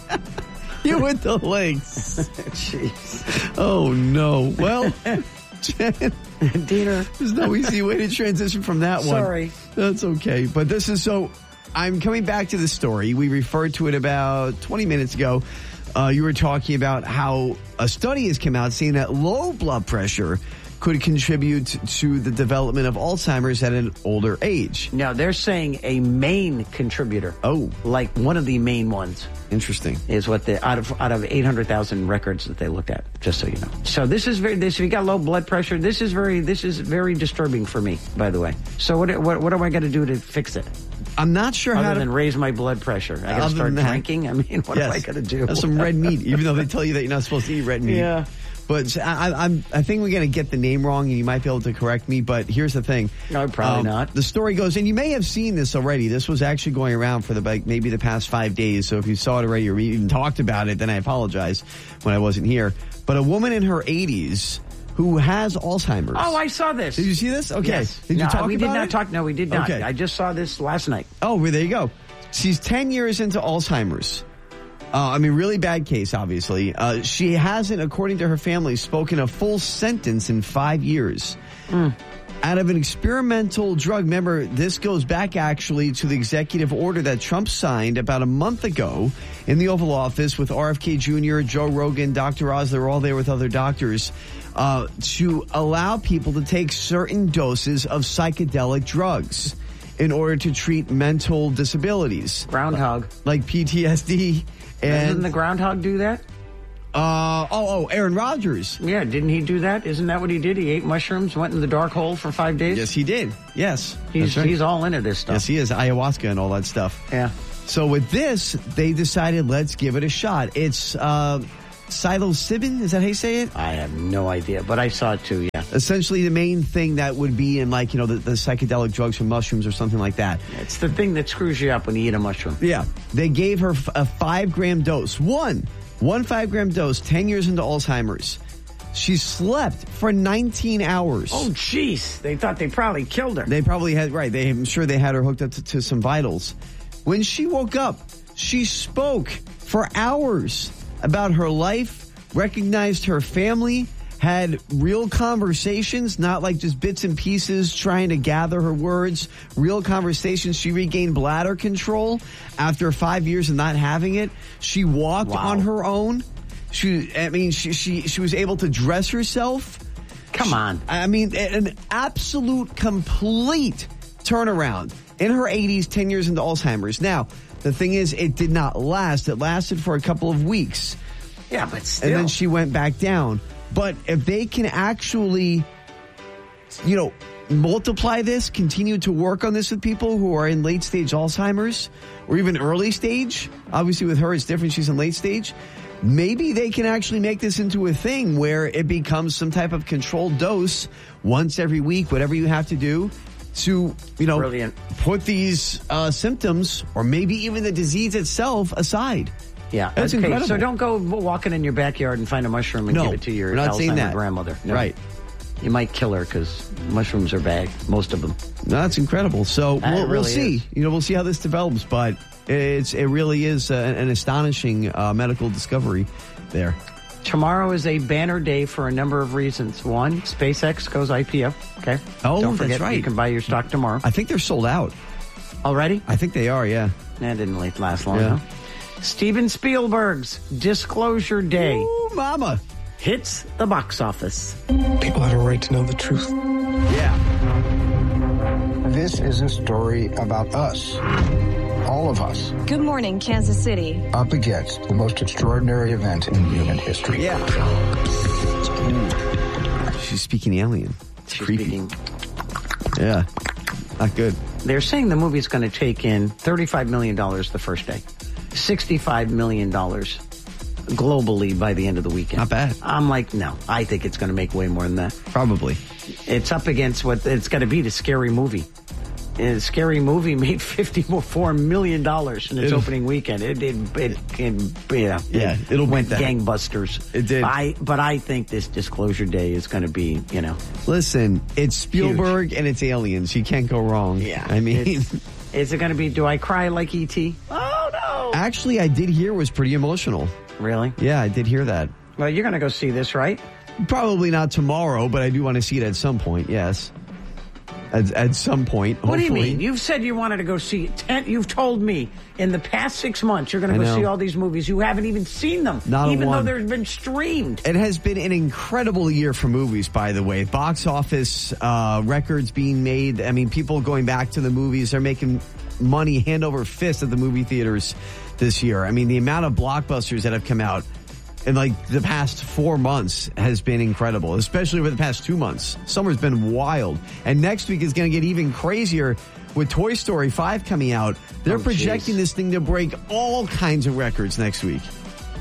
You with the legs. Jeez. Oh, no. Well, Jen, Diener. there's no easy way to transition from that one. Sorry. That's okay. But this is so... I'm coming back to the story. We referred to it about twenty minutes ago. Uh, you were talking about how a study has come out saying that low blood pressure could contribute to the development of Alzheimer's at an older age. No, they're saying a main contributor. Oh. Like one of the main ones. Interesting. Is what the out of out of eight hundred thousand records that they looked at, just so you know. So this is very this if you got low blood pressure, this is very this is very disturbing for me, by the way. So what what what am I going to do to fix it? I'm not sure Other how to... than raise my blood pressure. I got to Other start than that- drinking? I mean, what Yes. am I going to do? Have some red meat, even though they tell you that you're not supposed to eat red meat. Yeah. But I, I'm, I think we're going to get the name wrong, and you might be able to correct me. But here's the thing. No, probably um, not. The story goes, and you may have seen this already. This was actually going around for the like, maybe the past five days. So if you saw it already or even talked about it, then I apologize when I wasn't here. But a woman in her eighties who has Alzheimer's. Oh, I saw this. Did you see this? Okay. Yes. Did you no, talk we about did not it? talk. No, we did not. Okay. I just saw this last night. Oh, well, there you go. She's ten years into Alzheimer's. Uh, I mean, really bad case, obviously. Uh, she hasn't, according to her family, spoken a full sentence in five years. Mm. Out of an experimental drug. Remember, this goes back actually to the executive order that Trump signed about a month ago in the Oval Office with R F K Junior, Joe Rogan, Doctor Oz. They were all there with other doctors uh, to allow people to take certain doses of psychedelic drugs in order to treat mental disabilities. Groundhog. Like P T S D. And Doesn't the groundhog do that? Uh, oh, oh, Aaron Rodgers. Yeah, didn't he do that? Isn't that what he did? He ate mushrooms, went in the dark hole for five days? Yes, he did. Yes. He's right. he's all into this stuff. Yes, he is. Ayahuasca and all that stuff. Yeah. So with this, they decided, let's give it a shot. It's uh, psilocybin. Is that how you say it? I have no idea, but I saw it too, yeah. Essentially, the main thing that would be in, like, you know, the, the psychedelic drugs from mushrooms or something like that. It's the thing that screws you up when you eat a mushroom. Yeah. They gave her a five-gram dose. One. One five-gram dose, ten years into Alzheimer's. She slept for nineteen hours. Oh, jeez. They thought they probably killed her. They probably had, right. They, I'm sure they had her hooked up to, to some vitals. When she woke up, she spoke for hours about her life, recognized her family, had real conversations, not like just bits and pieces trying to gather her words, real conversations. She regained bladder control after five years of not having it. She walked Wow. on her own. She, I mean, she, she, she was able to dress herself. Come She- on. I mean, an absolute complete turnaround in her eighties, ten years into Alzheimer's. Now, the thing is, it did not last. It lasted for a couple of weeks. Yeah, but still. And then she went back down. But if they can actually, you know, multiply this, continue to work on this with people who are in late stage Alzheimer's or even early stage, obviously with her it's different, she's in late stage, maybe they can actually make this into a thing where it becomes some type of controlled dose once every week, whatever you have to do to, you know, Brilliant. put these uh, symptoms or maybe even the disease itself aside. Yeah, That's okay, incredible. So don't go walking in your backyard and find a mushroom and No, give it to your we're not saying Alzheimer that. grandmother. No. Right. You might kill her because mushrooms are bad, most of them. No, that's incredible. So That we'll, we'll really see. is. You know, we'll see how this develops, but it's it really is uh, an astonishing uh, medical discovery there. Tomorrow is a banner day for a number of reasons. One, SpaceX goes I P O. Okay. Oh, Don't that's forget, right. You can buy your stock tomorrow. I think they're sold out already. I think they are. Yeah. That didn't last- last long. Yeah. Huh? Steven Spielberg's Disclosure Day. Ooh, mama. Hits the box office. People have a right to know the truth. Yeah. This is a story about us. All of us. Good morning, Kansas City. Up against the most extraordinary event in human history. Yeah. She's speaking alien. It's She's creepy. speaking. Yeah. Not good. They're saying the movie's going to take in thirty-five million dollars the first day, sixty-five million dollars globally by the end of the weekend. Not bad. I'm like, no, I think it's going to make way more than that. Probably. It's up against what it's got to be the Scary Movie. And the Scary Movie made fifty-four million dollars in its It'll- opening weekend. It did, it, it, yeah, Yeah, it'll went beat that. gangbusters. It did. I, but I think this Disclosure Day is going to be, you know, Listen, it's Spielberg and it's aliens. You can't go wrong. yeah. I mean, It's- is it going to be? Do I cry like E T? Oh no! actually, I did hear it was pretty emotional. Really? Yeah, I did hear that. Well, you're going to go see this, right? Probably not tomorrow, but I do want to see it at some point. Yes, at, at some point. What do you hopefully. mean? You've said you wanted to go see ten. You've told me in the past six months you're going I to go know. see all these movies. You haven't even seen them, Not a even though one. they've been streamed. It has been an incredible year for movies, by the way. Box office uh, records being made. I mean, people going back to the movies. They're making money hand over fist at the movie theaters this year. I mean, the amount of blockbusters that have come out in like the past four months has been incredible, especially over the past two months. Summer's been wild. And next week is going to get even crazier with Toy Story five coming out. They're Oh, projecting geez. this thing to break all kinds of records next week.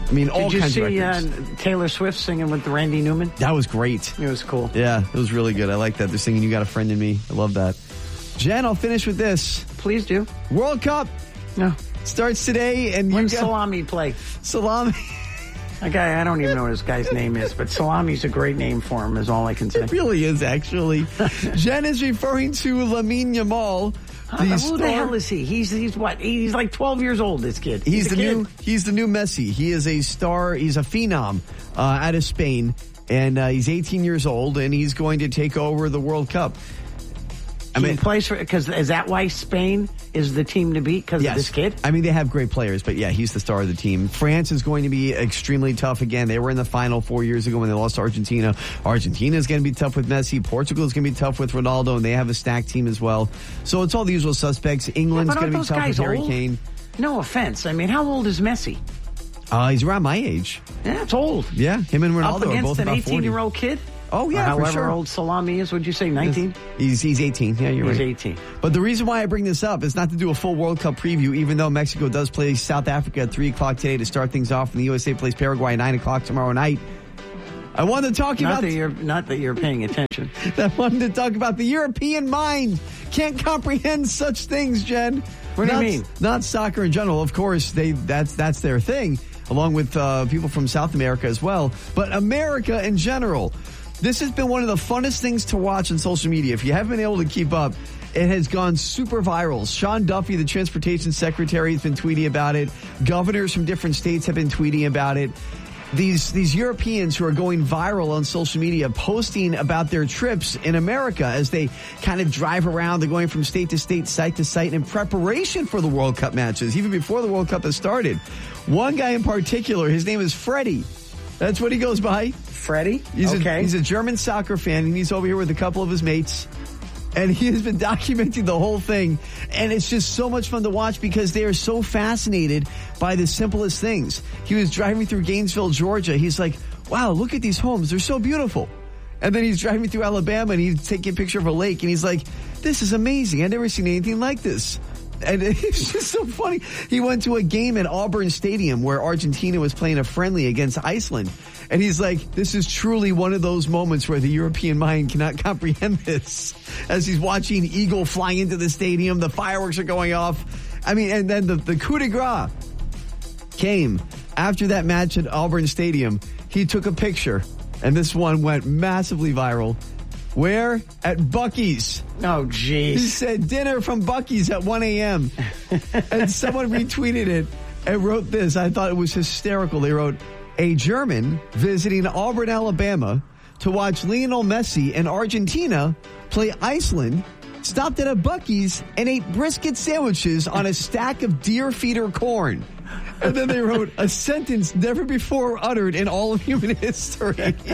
I mean, all Did you kinds see of records. Uh, Taylor Swift singing with Randy Newman? That was great. It was cool. Yeah, it was really good. I like that. They're singing You Got a Friend in Me. I love that. Jen, I'll finish with this. Please do. World Cup. No. Starts today. And When you got Salami play? Salami. A guy, I don't even know what his guy's name is, but Salami's a great name for him, is all I can say. It really is, actually. Jen is referring to Lamine Yamal. The Who star, the hell is he? He's he's what? He's like twelve years old. This kid. He's, he's the kid. new. He's the new Messi. He is a star. He's a phenom uh, out of Spain, and uh, he's eighteen years old, and he's going to take over the World Cup. I mean, plays for because is that why Spain is the team to beat because yes. of this kid? I mean, they have great players, but yeah, he's the star of the team. France is going to be extremely tough again. They were in the final four years ago when they lost to Argentina. Argentina is going to be tough with Messi. Portugal is going to be tough with Ronaldo, and they have a stacked team as well. So it's all the usual suspects. England's yeah, going to be tough with Harry old? Kane. No offense. I mean, how old is Messi? Uh, he's around my age. Yeah, it's old. Yeah, him and Ronaldo Up against are both an about eighteen-year-old kid. Oh, yeah, or however for sure. old Salami is, would you say, nineteen? He's he's eighteen. Yeah, you're he's right. He's eighteen. But the reason why I bring this up is not to do a full World Cup preview, even though Mexico does play South Africa at three o'clock today to start things off, and the U S A plays Paraguay at nine o'clock tomorrow night. I wanted to talk not about... That you're, not that you're paying attention. I wanted to talk about the European mind. Can't comprehend such things, Jen. What do not, you mean? Not soccer in general. Of course, they that's that's their thing, along with uh, people from South America as well. But America in general... This has been one of the funnest things to watch on social media. If you haven't been able to keep up, it has gone super viral. Sean Duffy, the transportation secretary, has been tweeting about it. Governors from different states have been tweeting about it. These these Europeans who are going viral on social media posting about their trips in America as they kind of drive around. They're going from state to state, site to site in preparation for the World Cup matches, even before the World Cup has started. One guy in particular, his name is Freddie. That's what he goes by. Freddie? He's okay. A, he's a German soccer fan, and he's over here with a couple of his mates. And he has been documenting the whole thing. And it's just so much fun to watch because they are so fascinated by the simplest things. He was driving through Gainesville, Georgia. He's like, wow, look at these homes. They're so beautiful. And then he's driving through Alabama, and he's taking a picture of a lake. And he's like, this is amazing. I've never seen anything like this. And it's just so funny. He went to a game at Auburn Stadium where Argentina was playing a friendly against Iceland. And he's like, this is truly one of those moments where the European mind cannot comprehend this. As he's watching Eagle fly into the stadium, the fireworks are going off. I mean, and then the, the coup de grace came after that match at Auburn Stadium. He took a picture, and this one went massively viral. Where? At Buc-ee's. Oh, jeez. He said dinner from Buc-ee's at one a.m. And someone retweeted it and wrote this. I thought it was hysterical. They wrote, a German visiting Auburn, Alabama to watch Lionel Messi and Argentina play Iceland stopped at a Buc-ee's and ate brisket sandwiches on a stack of deer feeder corn. And then they wrote a sentence never before uttered in all of human history.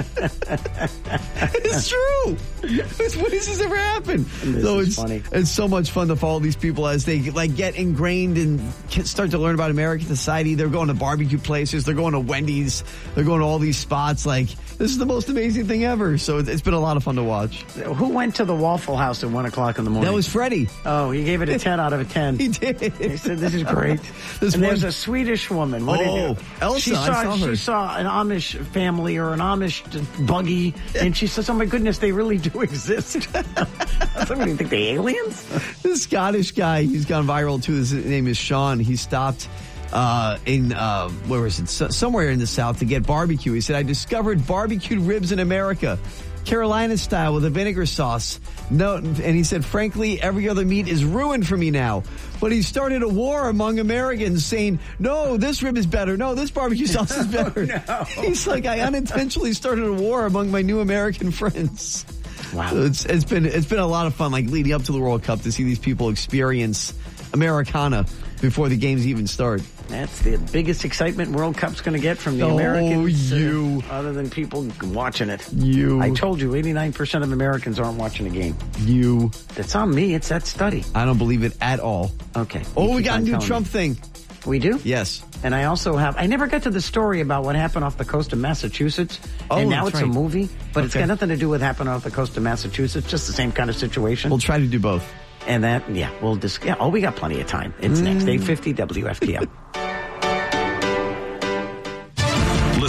It's true. It's, when has this ever happened? This so is it's funny. It's so much fun to follow these people as they like get ingrained and start to learn about American society. They're going to barbecue places. They're going to Wendy's. They're going to all these spots. Like, this is the most amazing thing ever. So it's been a lot of fun to watch. Who went to the Waffle House at one o'clock in the morning? That was Freddie. Oh, he gave it a ten out of a ten. He did. He said, this is great. This and one- there's a Swedish woman. What Oh, did you, Elsa, she saw, I saw her. She saw an Amish family or an Amish buggy, and she says, oh my goodness, they really do exist. I thought, what do you think, the aliens? This Scottish guy, he's gone viral too. His name is Sean. He stopped uh, in, uh, where was it? So, somewhere in the South to get barbecue. He said, I discovered barbecued ribs in America. Carolina style with a vinegar sauce. No, and he said, frankly, every other meat is ruined for me now. But he started a war among Americans saying, no, this rib is better. No, this barbecue sauce is better. no. He's like, I unintentionally started a war among my new American friends. Wow. So it's, it's been, it's been a lot of fun, like leading up to the World Cup to see these people experience Americana before the games even start. That's the biggest excitement World Cup's going to get from the Oh, Americans. uh, you. other than people watching it. You. I told you, eighty-nine percent of Americans aren't watching a game. You. That's on me. It's that study. I don't believe it at all. Okay. Oh, You we keep got a on new telling Trump me. thing. We do? Yes. And I also have, I never got to the story about what happened off the coast of Massachusetts. Oh, and now that's it's a right. movie, but it's Okay. got nothing to do with happening off the coast of Massachusetts, just the same kind of situation. We'll try to do both. And that, yeah, we'll discuss. Yeah, oh, we got plenty of time. It's Mm. next, eight fifty W F T L.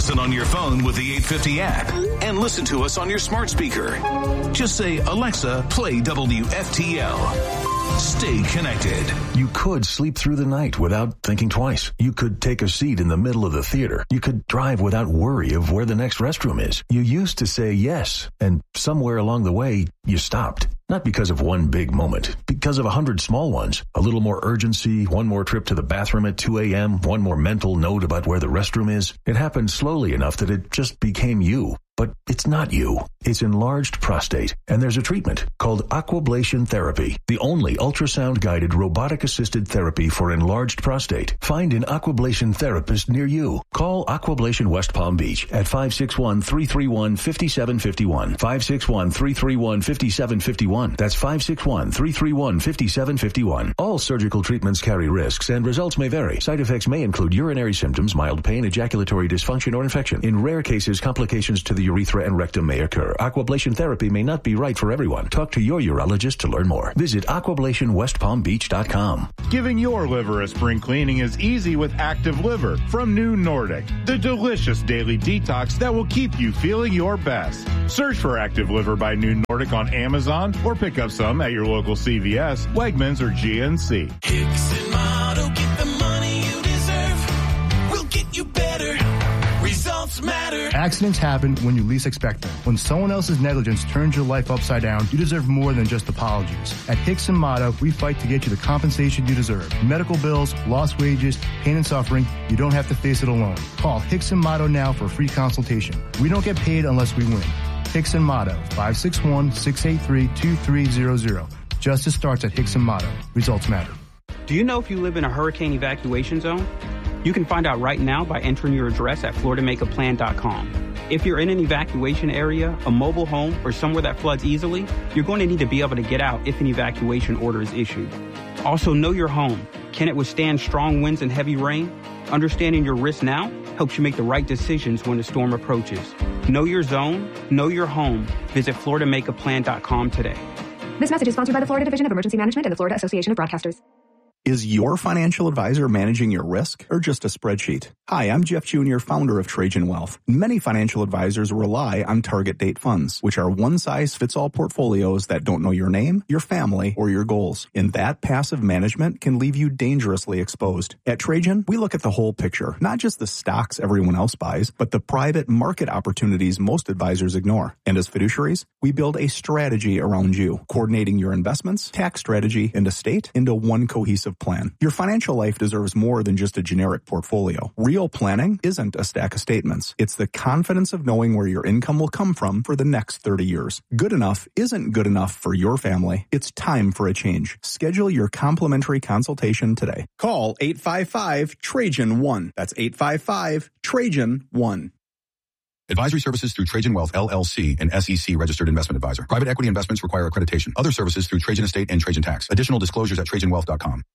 Listen on your phone with the eight fifty app and listen to us on your smart speaker. Just say, Alexa, play W F T L. Stay connected. You could sleep through the night without thinking twice. You could take a seat in the middle of the theater. You could drive without worry of where the next restroom is. You used to say yes, and somewhere along the way, you stopped. Not because of one big moment, because of a hundred small ones. A little more urgency, one more trip to the bathroom at two a.m., one more mental note about where the restroom is. It happened slowly enough that it just became you. But it's not you. It's enlarged prostate, and there's a treatment called Aquablation Therapy, the only ultrasound-guided robotic-assisted therapy for enlarged prostate. Find an Aquablation therapist near you. Call Aquablation West Palm Beach at five six one, three three one, five seven five one, five six one, three three one, five seven five one. That's five six one, three three one, five seven five one. All surgical treatments carry risks, and results may vary. Side effects may include urinary symptoms, mild pain, ejaculatory dysfunction, or infection. In rare cases, complications to the urethra and rectum may occur. Aquablation therapy may not be right for everyone. Talk to your urologist to learn more. Visit aquablation west palm beach dot com. Giving your liver a spring cleaning is easy with Active Liver from New Nordic, the delicious daily detox that will keep you feeling your best. Search for Active Liver by New Nordic on Amazon or pick up some at your local C V S, Wegmans, or G N C. Hicks and Motto, get the money you deserve. We'll get you better. Results matter. Accidents happen when you least expect them. When someone else's negligence turns your life upside down, you deserve more than just apologies. At Hicks and Motto, we fight to get you the compensation you deserve. Medical bills, lost wages, pain and suffering, you don't have to face it alone. Call Hicks and Motto now for a free consultation. We don't get paid unless we win. Hicks and Motto, five six one, six eight three, two three zero zero. Justice starts at Hicks and Motto. Results matter. Do you know if you live in a hurricane evacuation zone? You can find out right now by entering your address at florida make a plan dot com. If you're in an evacuation area, a mobile home, or somewhere that floods easily, you're going to need to be able to get out if an evacuation order is issued. Also, know your home. Can it withstand strong winds and heavy rain? Understanding your risk now helps you make the right decisions when the storm approaches. Know your zone, know your home. Visit florida make a plan dot com today. This message is sponsored by the Florida Division of Emergency Management and the Florida Association of Broadcasters. Is your financial advisor managing your risk or just a spreadsheet? Hi, I'm Jeff Junior, founder of Trajan Wealth. Many financial advisors rely on target date funds, which are one-size-fits-all portfolios that don't know your name, your family, or your goals. And that passive management can leave you dangerously exposed. At Trajan, we look at the whole picture, not just the stocks everyone else buys, but the private market opportunities most advisors ignore. And as fiduciaries, we build a strategy around you, coordinating your investments, tax strategy, and estate into one cohesive plan. Your financial life deserves more than just a generic portfolio. Real planning isn't a stack of statements. It's the confidence of knowing where your income will come from for the next thirty years. Good enough isn't good enough for your family. It's time for a change. Schedule your complimentary consultation today. Call eight five five, Trajan one. That's eight five five, Trajan one. Advisory services through Trajan Wealth, L L C, an S E C registered investment advisor. Private equity investments require accreditation. Other services through Trajan Estate and Trajan Tax. Additional disclosures at trajan wealth dot com.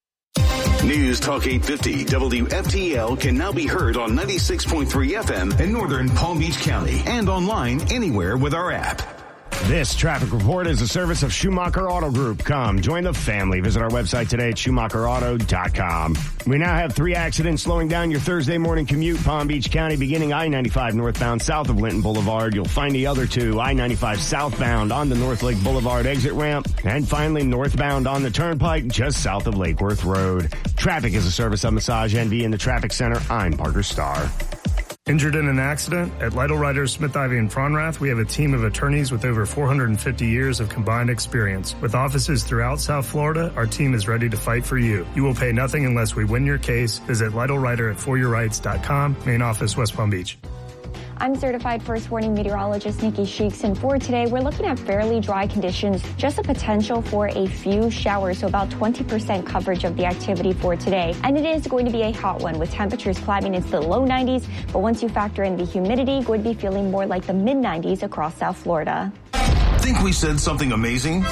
News Talk eight fifty W F T L can now be heard on ninety-six point three F M in northern Palm Beach County and online anywhere with our app. This traffic report is a service of Schumacher Auto Group. Come, join the family. Visit our website today at schumacher auto dot com. We now have three accidents slowing down your Thursday morning commute. Palm Beach County, beginning I ninety-five northbound south of Linton Boulevard. You'll find the other two, I ninety-five southbound on the North Lake Boulevard exit ramp. And finally, northbound on the Turnpike just south of Lake Worth Road. Traffic is a service of Massage Envy in the Traffic Center. I'm Parker Starr. Injured in an accident? At Lytle Writers, Smith, Ivy and Fronrath, we have a team of attorneys with over four hundred fifty years of combined experience. With offices throughout South Florida, our team is ready to fight for you. You will pay nothing unless we win your case. Visit Lytle Writer at for your rights dot com, main office, West Palm Beach. I'm certified first warning meteorologist Nikki Sheeks, and for today, we're looking at fairly dry conditions, just a potential for a few showers, so about twenty percent coverage of the activity for today. And it is going to be a hot one with temperatures climbing into the low nineties, but once you factor in the humidity, going to be feeling more like the mid nineties across South Florida. Think we said something amazing?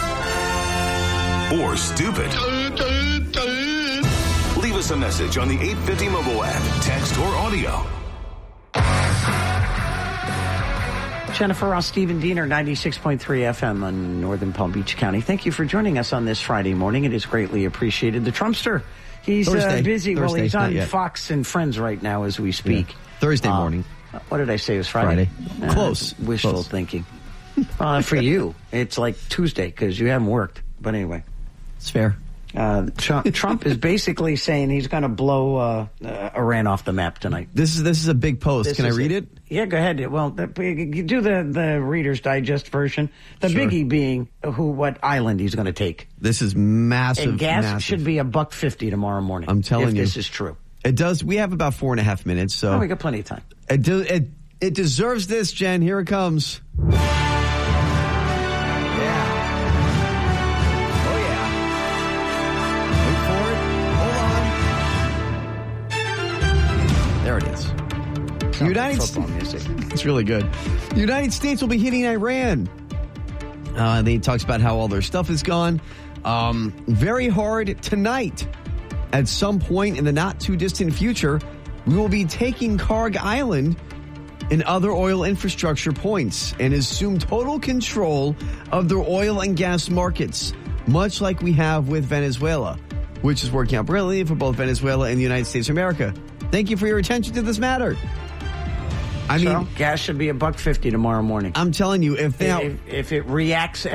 Or stupid? Leave us a message on the eight fifty mobile app, text or audio. Jennifer Ross, Stephen Diener, ninety-six point three F M on Northern Palm Beach County. Thank you for joining us on this Friday morning. It is greatly appreciated. The Trumpster, he's uh, busy. Thursday, well, he's on Fox and Friends right now as we speak. Yeah. Thursday morning. Uh, What did I say? It was Friday. Friday. Uh, Close. Wishful Close. thinking. Uh, for you, it's like Tuesday because you haven't worked. But anyway. It's fair. Uh, Trump, Trump is basically saying he's going to blow uh, uh, Iran off the map tonight. This is this is a big post. This Can I is read it. it? Yeah, go ahead. Well, the, you do the, the Reader's Digest version. The Sure. biggie being who, what island he's going to take. This is massive. And gas massive. should be a buck fifty tomorrow morning. I'm telling if you, this is true. It does. We have about four and a half minutes, so Oh, we got plenty of time. it do, it it deserves this, Jen. Here it comes. There it is. Sounds United like football music. It's really good. The United States will be hitting Iran. Uh, they talks about how all their stuff is gone. Um, very hard tonight. At some point in the not too distant future, we will be taking Karg Island and other oil infrastructure points and assume total control of their oil and gas markets, much like we have with Venezuela, which is working out brilliantly for both Venezuela and the United States of America. Thank you for your attention to this matter. I So, mean, gas should be a buck fifty tomorrow morning. I'm telling you, if they if, if it reacts